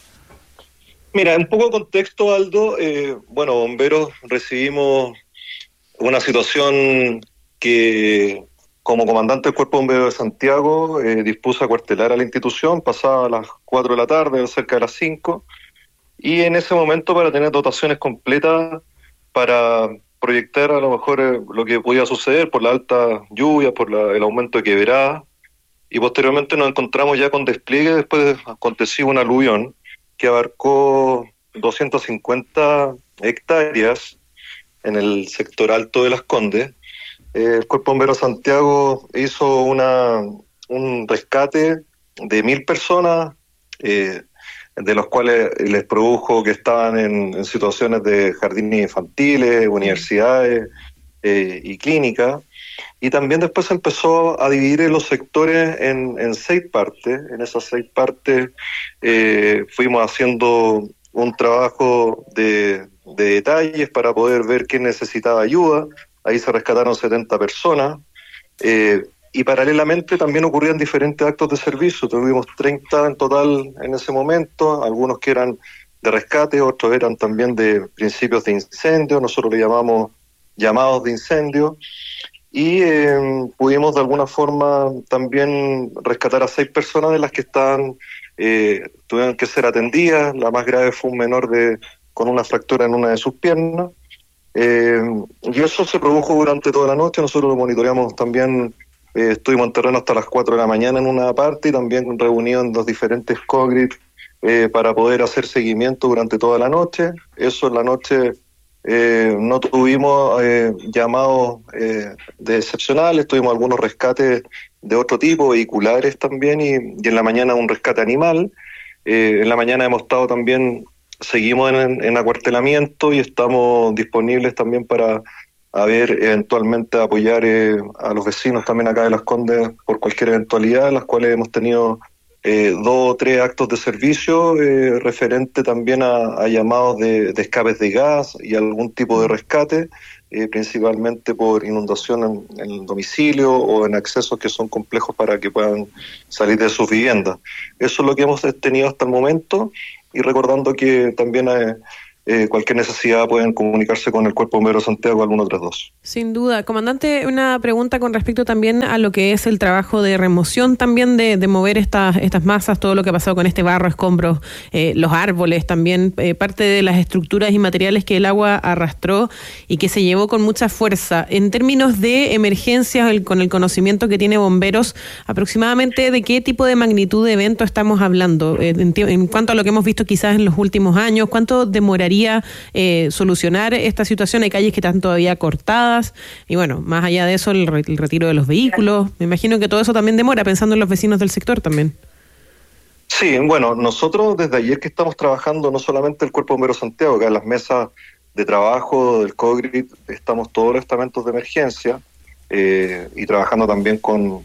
Mira, un poco de contexto, Aldo. Bomberos recibimos una situación que, como comandante del Cuerpo de Bomberos de Santiago, dispuso a cuartelar a la institución, pasaba a las 4 de la tarde, cerca de las 5, y en ese momento, para tener dotaciones completas, para proyectar a lo mejor lo que podía suceder por la alta lluvia, por el aumento de quebradas, y posteriormente nos encontramos ya con despliegue después de acontecer un aluvión que abarcó 250 hectáreas en el sector alto de Las Condes. El Cuerpo de Bomberos Santiago hizo un rescate de 1.000 personas, de los cuales les produjo que estaban en situaciones de jardines infantiles, universidades y clínicas. Y también después se empezó a dividir los sectores en 6 partes. En esas 6 partes fuimos haciendo un trabajo de detalles para poder ver quién necesitaba ayuda. Ahí se rescataron 70 personas. Y paralelamente también ocurrían diferentes actos de servicio. Tuvimos 30 en total en ese momento, algunos que eran de rescate, otros eran también de principios de incendio, nosotros le llamamos llamados de incendio. Y pudimos de alguna forma también rescatar a 6 personas de las que tuvieron que ser atendidas. La más grave fue un menor con una fractura en una de sus piernas. Y eso se produjo durante toda la noche. Nosotros lo monitoreamos también estuvimos en terreno hasta las 4 de la mañana en una parte y también reunidos en los diferentes COGRID para poder hacer seguimiento durante toda la noche. Eso en la noche no tuvimos llamados de excepcionales, tuvimos algunos rescates de otro tipo, vehiculares también, y en la mañana un rescate animal. En la mañana hemos estado también, seguimos en acuartelamiento y estamos disponibles también para eventualmente apoyar a los vecinos también acá de Las Condes por cualquier eventualidad, en las cuales hemos tenido 2 o 3 actos de servicio referente también a llamados de escapes de gas y algún tipo de rescate, principalmente por inundación en el domicilio o en accesos que son complejos para que puedan salir de sus viviendas. Eso es lo que hemos tenido hasta el momento, y recordando que también cualquier necesidad pueden comunicarse con el Cuerpo Bombero de Santiago al 132. Sin duda. Comandante, una pregunta con respecto también a lo que es el trabajo de remoción también de mover estas masas, todo lo que ha pasado con este barro, escombros, los árboles también, parte de las estructuras y materiales que el agua arrastró y que se llevó con mucha fuerza. En términos de emergencias, con el conocimiento que tiene Bomberos, aproximadamente de qué tipo de magnitud de evento estamos hablando, en cuanto a lo que hemos visto quizás en los últimos años, ¿cuánto demoraría solucionar esta situación? Hay calles que están todavía cortadas y bueno, más allá de eso el retiro de los vehículos, me imagino que todo eso también demora, pensando en los vecinos del sector también. Sí, bueno, nosotros desde ayer que estamos trabajando, no solamente el Cuerpo Bombero Santiago, que en las mesas de trabajo del COGRID estamos todos los estamentos de emergencia y trabajando también con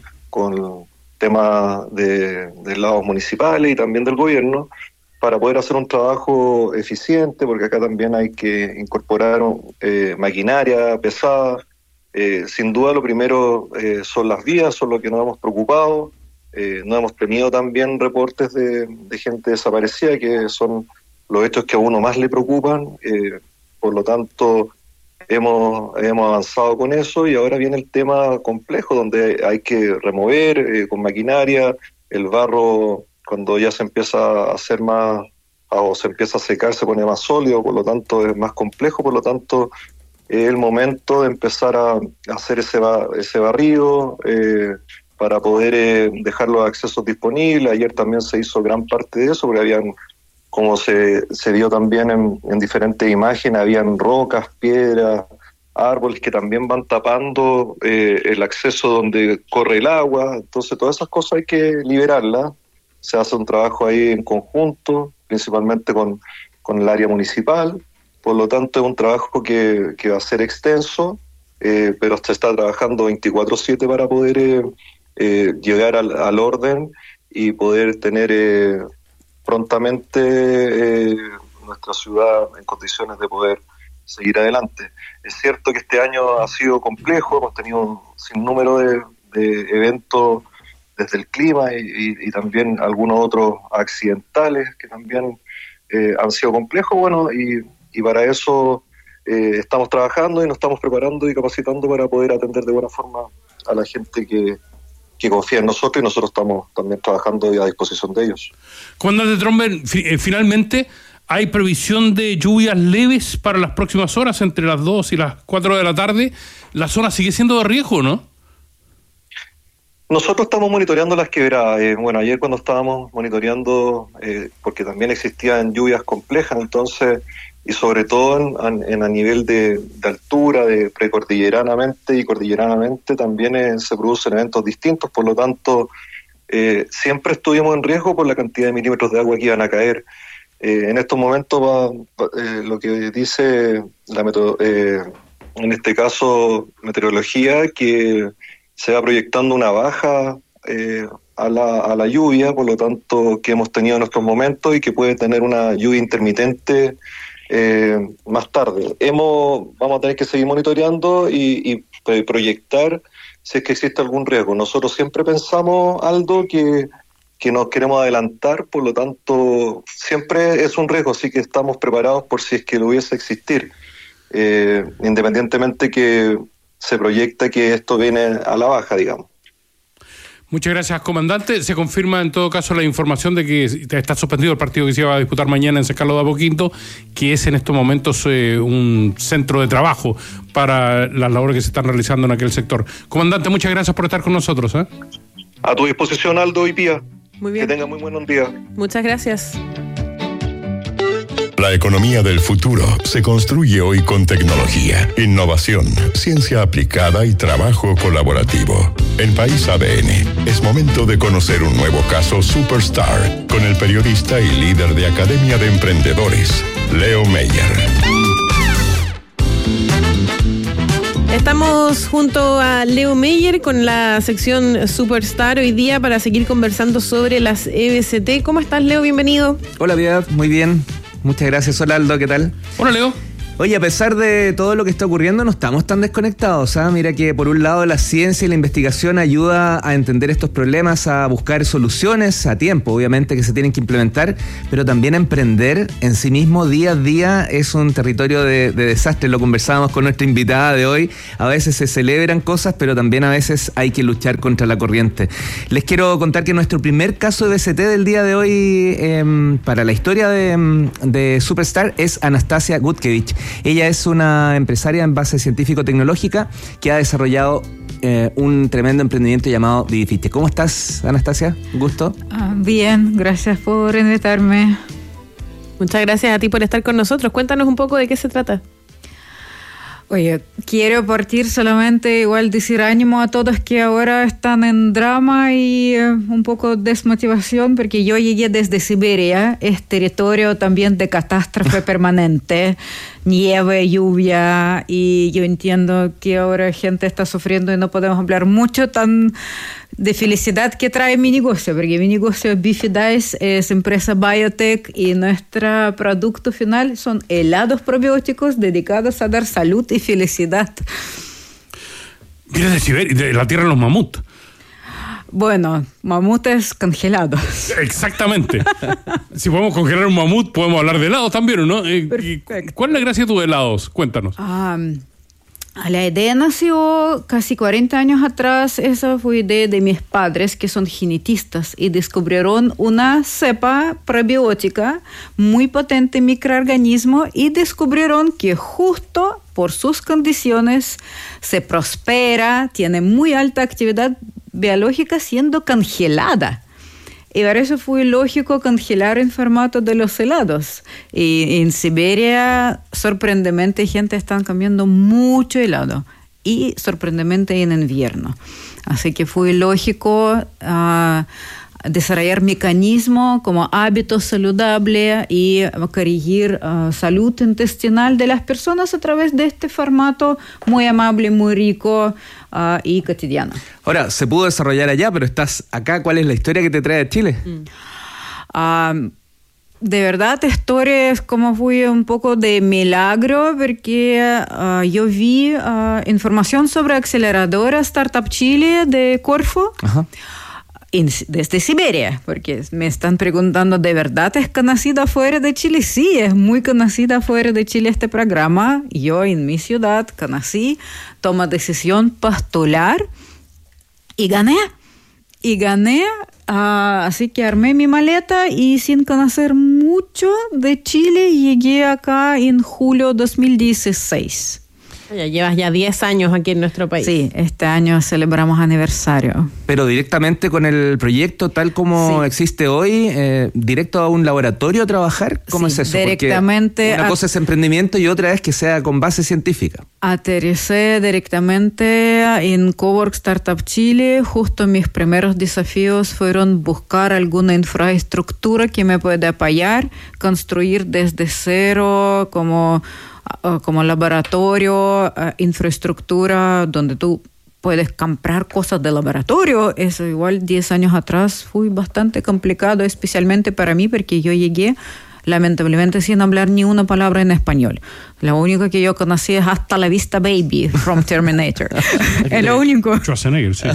temas de lados municipales y también del gobierno, para poder hacer un trabajo eficiente, porque acá también hay que incorporar maquinaria pesada. Sin duda lo primero son las vías, son lo que nos hemos preocupado. No hemos tenido también reportes de gente desaparecida, que son los hechos que a uno más le preocupan. Por lo tanto, hemos avanzado con eso, y ahora viene el tema complejo, donde hay que remover con maquinaria el barro. Cuando ya se empieza a hacer más, o se empieza a secar, se pone más sólido, por lo tanto es más complejo, por lo tanto es el momento de empezar a hacer ese barrido para poder dejar los accesos disponibles. Ayer también se hizo gran parte de eso, porque habían, como se vio también en diferentes imágenes, habían rocas, piedras, árboles que también van tapando el acceso donde corre el agua. Entonces todas esas cosas hay que liberarlas. Se hace un trabajo ahí en conjunto, principalmente con el área municipal. Por lo tanto, es un trabajo que va a ser extenso, pero se está trabajando 24/7 para poder llegar al orden y poder tener prontamente nuestra ciudad en condiciones de poder seguir adelante. Es cierto que este año ha sido complejo, hemos tenido un sinnúmero de eventos desde el clima y también algunos otros accidentales que también han sido complejos. Bueno, y para eso estamos trabajando y nos estamos preparando y capacitando para poder atender de buena forma a la gente que confía en nosotros, y nosotros estamos también trabajando a disposición de ellos. Comandante Tromber, finalmente, ¿hay previsión de lluvias leves para las próximas horas, entre las 2 y las 4 de la tarde? ¿La zona sigue siendo de riesgo, no? Nosotros estamos monitoreando las quebradas. Bueno, ayer cuando estábamos monitoreando, porque también existían lluvias complejas, entonces, y sobre todo a nivel de altura, de precordilleranamente y cordilleranamente, también se producen eventos distintos. Por lo tanto, siempre estuvimos en riesgo por la cantidad de milímetros de agua que iban a caer. En estos momentos lo que dice en este caso meteorología, que se va proyectando una baja a la lluvia, por lo tanto, que hemos tenido en estos momentos, y que puede tener una lluvia intermitente más tarde. Vamos a tener que seguir monitoreando y proyectar si es que existe algún riesgo. Nosotros siempre pensamos, Aldo, que nos queremos adelantar, por lo tanto, siempre es un riesgo, así que estamos preparados por si es que lo hubiese existir. Independientemente que se proyecta que esto viene a la baja, digamos. Muchas gracias, comandante. Se confirma en todo caso la información de que está suspendido el partido que se iba a disputar mañana en San Carlos de Apoquindo, que es en estos momentos un centro de trabajo para las labores que se están realizando en aquel sector. Comandante, muchas gracias por estar con nosotros. A tu disposición, Aldo y Pía. Muy bien. Que tenga muy buenos días. Muchas gracias. La economía del futuro se construye hoy con tecnología, innovación, ciencia aplicada y trabajo colaborativo. En País ADN es momento de conocer un nuevo caso Superstar con el periodista y líder de Academia de Emprendedores, Leo Meyer. Estamos junto a Leo Meyer con la sección Superstar hoy día para seguir conversando sobre las EBCT. ¿Cómo estás, Leo? Bienvenido. Hola, Piedad. Muy bien. Muchas gracias. Hola, Aldo. ¿Qué tal? Hola, Leo. Oye, a pesar de todo lo que está ocurriendo, no estamos tan desconectados, ¿eh? Mira que por un lado la ciencia y la investigación ayuda a entender estos problemas, a buscar soluciones a tiempo, obviamente, que se tienen que implementar, pero también emprender en sí mismo día a día es un territorio de desastre. Lo conversábamos con nuestra invitada de hoy. A veces se celebran cosas, pero también a veces hay que luchar contra la corriente. Les quiero contar que nuestro primer caso de EBCT del día de hoy para la historia de Superstar es Anastasia Gutkevich. Ella es una empresaria en base científico-tecnológica que ha desarrollado un tremendo emprendimiento llamado Vivifite. ¿Cómo estás, Anastasia? ¿Un gusto? Bien, gracias por invitarme. Muchas gracias a ti por estar con nosotros. Cuéntanos un poco de qué se trata. Oye, quiero partir solamente igual decir ánimo a todos que ahora están en drama y un poco desmotivación, porque yo llegué desde Siberia, es territorio también de catástrofe permanente, nieve, lluvia, y yo entiendo que ahora gente está sufriendo y no podemos hablar mucho tan de felicidad que trae mi negocio, porque mi negocio Bifidice es empresa biotech y nuestro producto final son helados probióticos dedicados a dar salud y felicidad. Vienes de Siberia, de la tierra de los mamuts. Bueno, mamutes congelados. Exactamente. Si podemos congelar un mamut, podemos hablar de helados también, ¿no? ¿Cuál es la gracia de tus helados? Cuéntanos. La idea nació casi 40 años atrás. Esa fue idea de mis padres, que son genetistas, y descubrieron una cepa probiótica muy potente, microorganismo, y descubrieron que justo por sus condiciones se prospera, tiene muy alta actividad biológica siendo congelada. Y por eso fue lógico congelar en formato de los helados. Y en Siberia, sorprendentemente, gente está comiendo mucho helado. Y sorprendentemente en invierno. Así que fue lógico desarrollar mecanismos como hábitos saludables y corregir salud intestinal de las personas a través de este formato muy amable, muy rico y cotidiano. Ahora, se pudo desarrollar allá, pero estás acá. ¿Cuál es la historia que te trae de Chile? De verdad, historia es como fue un poco de milagro, porque yo vi información sobre aceleradora Startup Chile de Corfo. Ajá. Desde Siberia, porque me están preguntando, ¿de verdad es conocida fuera de Chile? Sí, es muy conocida fuera de Chile este programa. Yo en mi ciudad conocí, tomé decisión postular y gané. Así que armé mi maleta y sin conocer mucho de Chile llegué acá en julio 2016. Ya llevas 10 años aquí en nuestro país. Sí, este año celebramos aniversario. Pero directamente con el proyecto tal como existe hoy, directo a un laboratorio a trabajar, ¿cómo es eso? Directamente. Porque una cosa es emprendimiento y otra es que sea con base científica. Aterricé directamente en Cowork Startup Chile. Justo mis primeros desafíos fueron buscar alguna infraestructura que me pueda apoyar, construir desde cero como laboratorio, infraestructura donde tú puedes comprar cosas de laboratorio. Eso igual 10 años atrás fue bastante complicado, especialmente para mí, porque yo llegué lamentablemente sin hablar ni una palabra en español. Lo único que yo conocí es Hasta la Vista Baby from Terminator. Es lo único. Schwarzenegger, sí.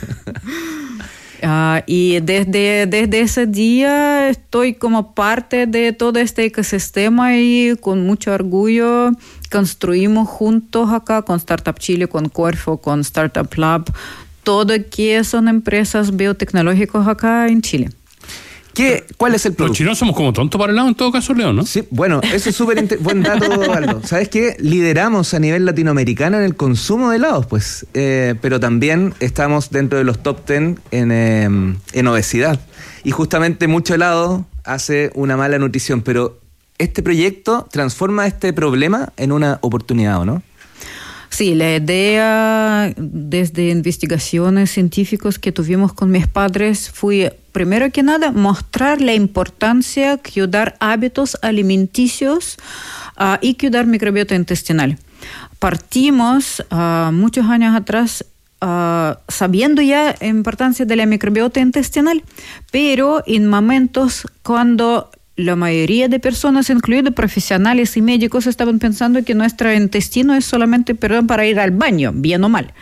Y desde ese día estoy como parte de todo este ecosistema y con mucho orgullo construimos juntos acá con Startup Chile, con Corfo, con Startup Lab, todo que son empresas biotecnológicas acá en Chile. ¿Cuál es el producto? Los chinos somos como tontos para el lado en todo caso, León, ¿no? Sí, bueno, eso es súper buen dato, Aldo. ¿Sabes qué? Lideramos a nivel latinoamericano en el consumo de helados, pues. Pero también estamos dentro de los top 10 en obesidad. Y justamente mucho helado hace una mala nutrición. Pero este proyecto transforma este problema en una oportunidad, ¿o no? Sí, la idea desde investigaciones científicas que tuvimos con mis padres fue, primero que nada, mostrar la importancia de cuidar hábitos alimenticios y cuidar microbiota intestinal. Partimos muchos años atrás sabiendo ya la importancia de la microbiota intestinal, pero en momentos cuando la mayoría de personas, incluidos profesionales y médicos, estaban pensando que nuestro intestino es solamente, para ir al baño, bien o mal.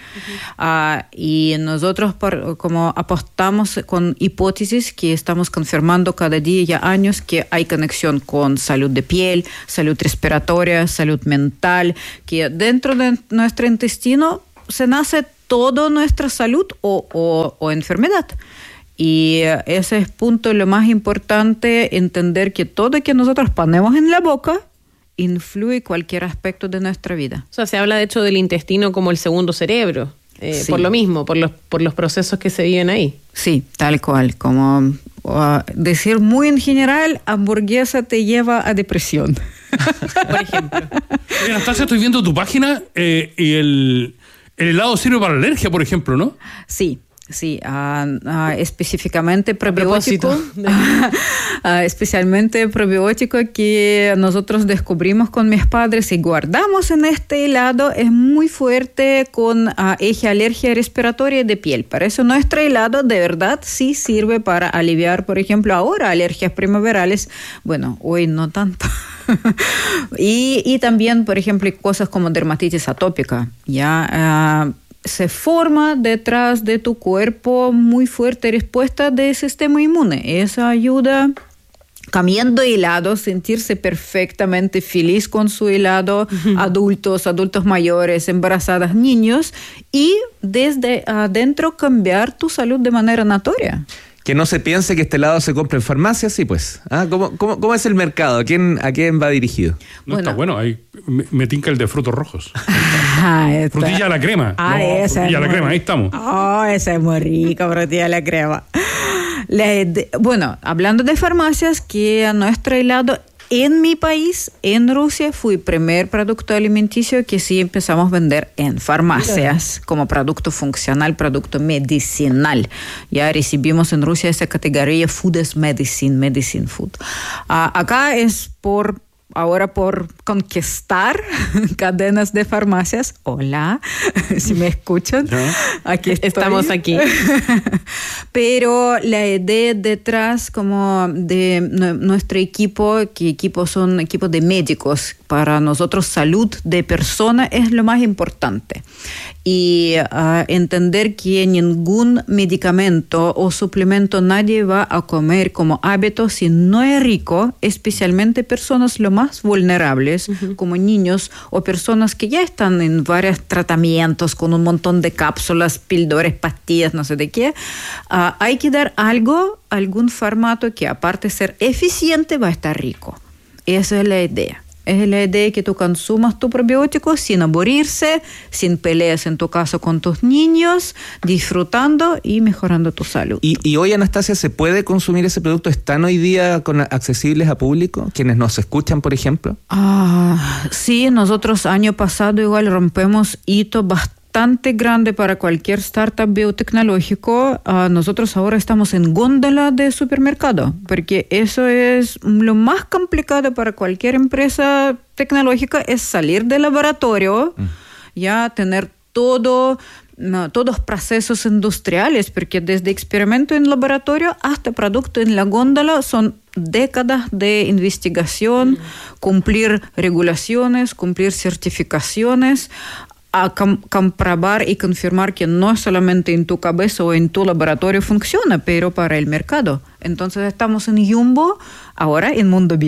Y nosotros como apostamos con hipótesis que estamos confirmando cada día ya años que hay conexión con salud de piel, salud respiratoria, salud mental, que dentro de nuestro intestino se nace toda nuestra salud o enfermedad. Y ese es punto lo más importante, entender que todo que nosotros ponemos en la boca influye cualquier aspecto de nuestra vida. O sea, se habla de hecho del intestino como el segundo cerebro, sí. Por lo mismo, por los procesos que se viven ahí. Sí, tal cual, como decir muy en general, hamburguesa te lleva a depresión. Por ejemplo. Oye, Anastasia, estoy viendo tu página y el helado sirve para la alergia, por ejemplo, ¿no? Sí. Sí, específicamente probiótico, especialmente probiótico que nosotros descubrimos con mis padres y guardamos en este helado, es muy fuerte con eje alergia respiratoria de piel. Para eso nuestro helado de verdad sí sirve para aliviar, por ejemplo, ahora alergias primaverales. Bueno, hoy no tanto. y también, por ejemplo, cosas como dermatitis atópica, se forma detrás de tu cuerpo muy fuerte respuesta del sistema inmune. Eso ayuda, comiendo helado, sentirse perfectamente feliz con su helado, adultos mayores, embarazadas, niños, y desde adentro cambiar tu salud de manera notoria. Que no se piense que este helado se compra en farmacias, sí, pues. ¿Cómo es el mercado? ¿A quién va dirigido? No, está bueno, ahí me tinca el de frutos rojos. Frutilla a la crema. Frutilla a la crema, ahí estamos. Esa es muy rica, frutilla a la crema. Bueno, hablando de farmacias, que nuestro helado en mi país, en Rusia, fue el primer producto alimenticio que sí empezamos a vender en farmacias como producto funcional, producto medicinal. Ya recibimos en Rusia esa categoría Food as Medicine, Medicine Food. Acá es por conquistar cadenas de farmacias. Hola, si me escuchan, aquí estamos aquí. Pero la idea detrás como de nuestro equipo, que son equipos de médicos, para nosotros salud de persona es lo más importante. Y entender que ningún medicamento o suplemento nadie va a comer como hábito si no es rico, especialmente personas lo más vulnerables, como niños o personas que ya están en varios tratamientos con un montón de cápsulas, píldoras, pastillas, no sé de qué. Hay que dar algún formato que aparte de ser eficiente va a estar rico. Esa es la idea. Es la idea que tú consumas tu probiótico sin aburrirse, sin peleas en tu caso con tus niños, disfrutando y mejorando tu salud. ¿Y hoy, Anastasia, se puede consumir ese producto? ¿Están hoy día accesibles a público? ¿Quienes nos escuchan, por ejemplo? Sí, nosotros año pasado igual rompemos hito bastante grande para cualquier startup biotecnológico. Nosotros ahora estamos en góndola de supermercado, porque eso es lo más complicado para cualquier empresa tecnológica, es salir del laboratorio, ya tener todos procesos industriales, porque desde experimento en laboratorio hasta producto en la góndola son décadas de investigación, cumplir regulaciones, cumplir certificaciones, a comprobar y confirmar que no solamente en tu cabeza o en tu laboratorio funciona, pero para el mercado. Entonces estamos en Jumbo, ahora en Mundo Bio,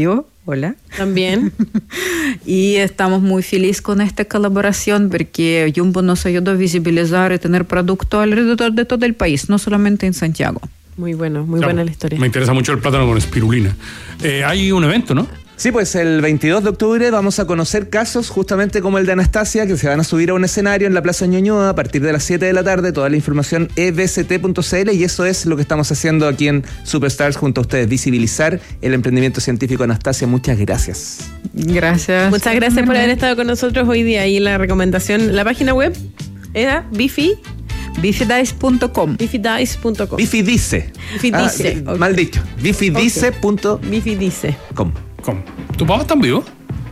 Hola. También. Y estamos muy felices con esta colaboración porque Jumbo nos ayuda a visibilizar y tener producto alrededor de todo el país, no solamente en Santiago. Muy bueno, muy buena la historia. Me interesa mucho el plátano con espirulina. Hay un evento, ¿no? Sí, pues el 22 de octubre vamos a conocer casos justamente como el de Anastasia, que se van a subir a un escenario en la Plaza Ñuñoa a partir de las 7 de la tarde. Toda la información ebct.cl, y eso es lo que estamos haciendo aquí en Superstars junto a ustedes, visibilizar el emprendimiento científico. Anastasia, muchas gracias. Gracias. Muchas gracias por haber estado con nosotros hoy día. Y la recomendación, la página web era bifidice.com. Bifidice.com. Bifidice. Bifidice. Okay. Mal dicho. Bifidice.com. Bifidice.com. ¿Tu papá están vivos?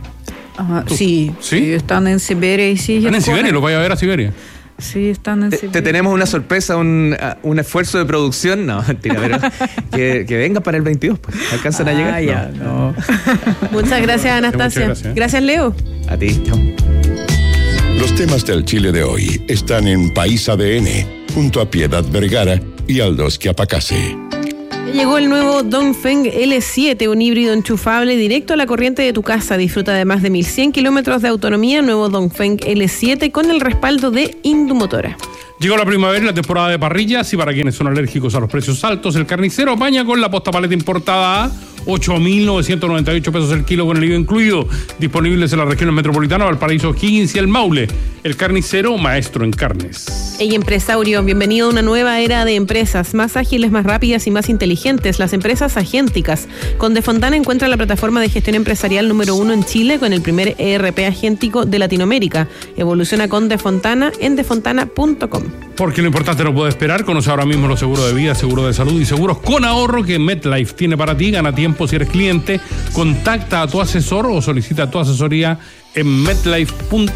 Sí, están en Siberia y sí. ¿Están en Siberia? ¿Los vaya a ver a Siberia? Sí, están en Siberia. Te tenemos una sorpresa, un esfuerzo de producción. No, mentira, pero que venga para el 22, pues. ¿Alcanzan a llegar? Ya, no. Muchas gracias, Anastasia. Gracias, Leo. A ti, chao. Los temas del Chile de hoy están en País ADN, junto a Piedad Vergara y Aldos Quiapacase. Llegó el nuevo Dongfeng L7, un híbrido enchufable directo a la corriente de tu casa. Disfruta de más de 1100 kilómetros de autonomía. Nuevo Dongfeng L7 con el respaldo de Indumotora. Llegó la primavera y la temporada de parrillas, y para quienes son alérgicos a los precios altos, el Carnicero apaña con la posta paleta importada a 8.998 pesos el kilo con el IVA incluido. Disponibles en las regiones metropolitanas, Valparaíso, Higgins y el Maule. El Carnicero, maestro en carnes. Hey, empresario, bienvenido a una nueva era de empresas más ágiles, más rápidas y más inteligentes. Las empresas agénticas. Con Defontana encuentra la plataforma de gestión empresarial número 1 en Chile con el primer ERP agéntico de Latinoamérica. Evoluciona con Defontana en defontana.com. Porque lo importante no puede esperar. Conoce ahora mismo los seguros de vida, seguro de salud y seguros con ahorro que MetLife tiene para ti. Gana tiempo si eres cliente. Contacta a tu asesor o solicita tu asesoría en MetLife.com.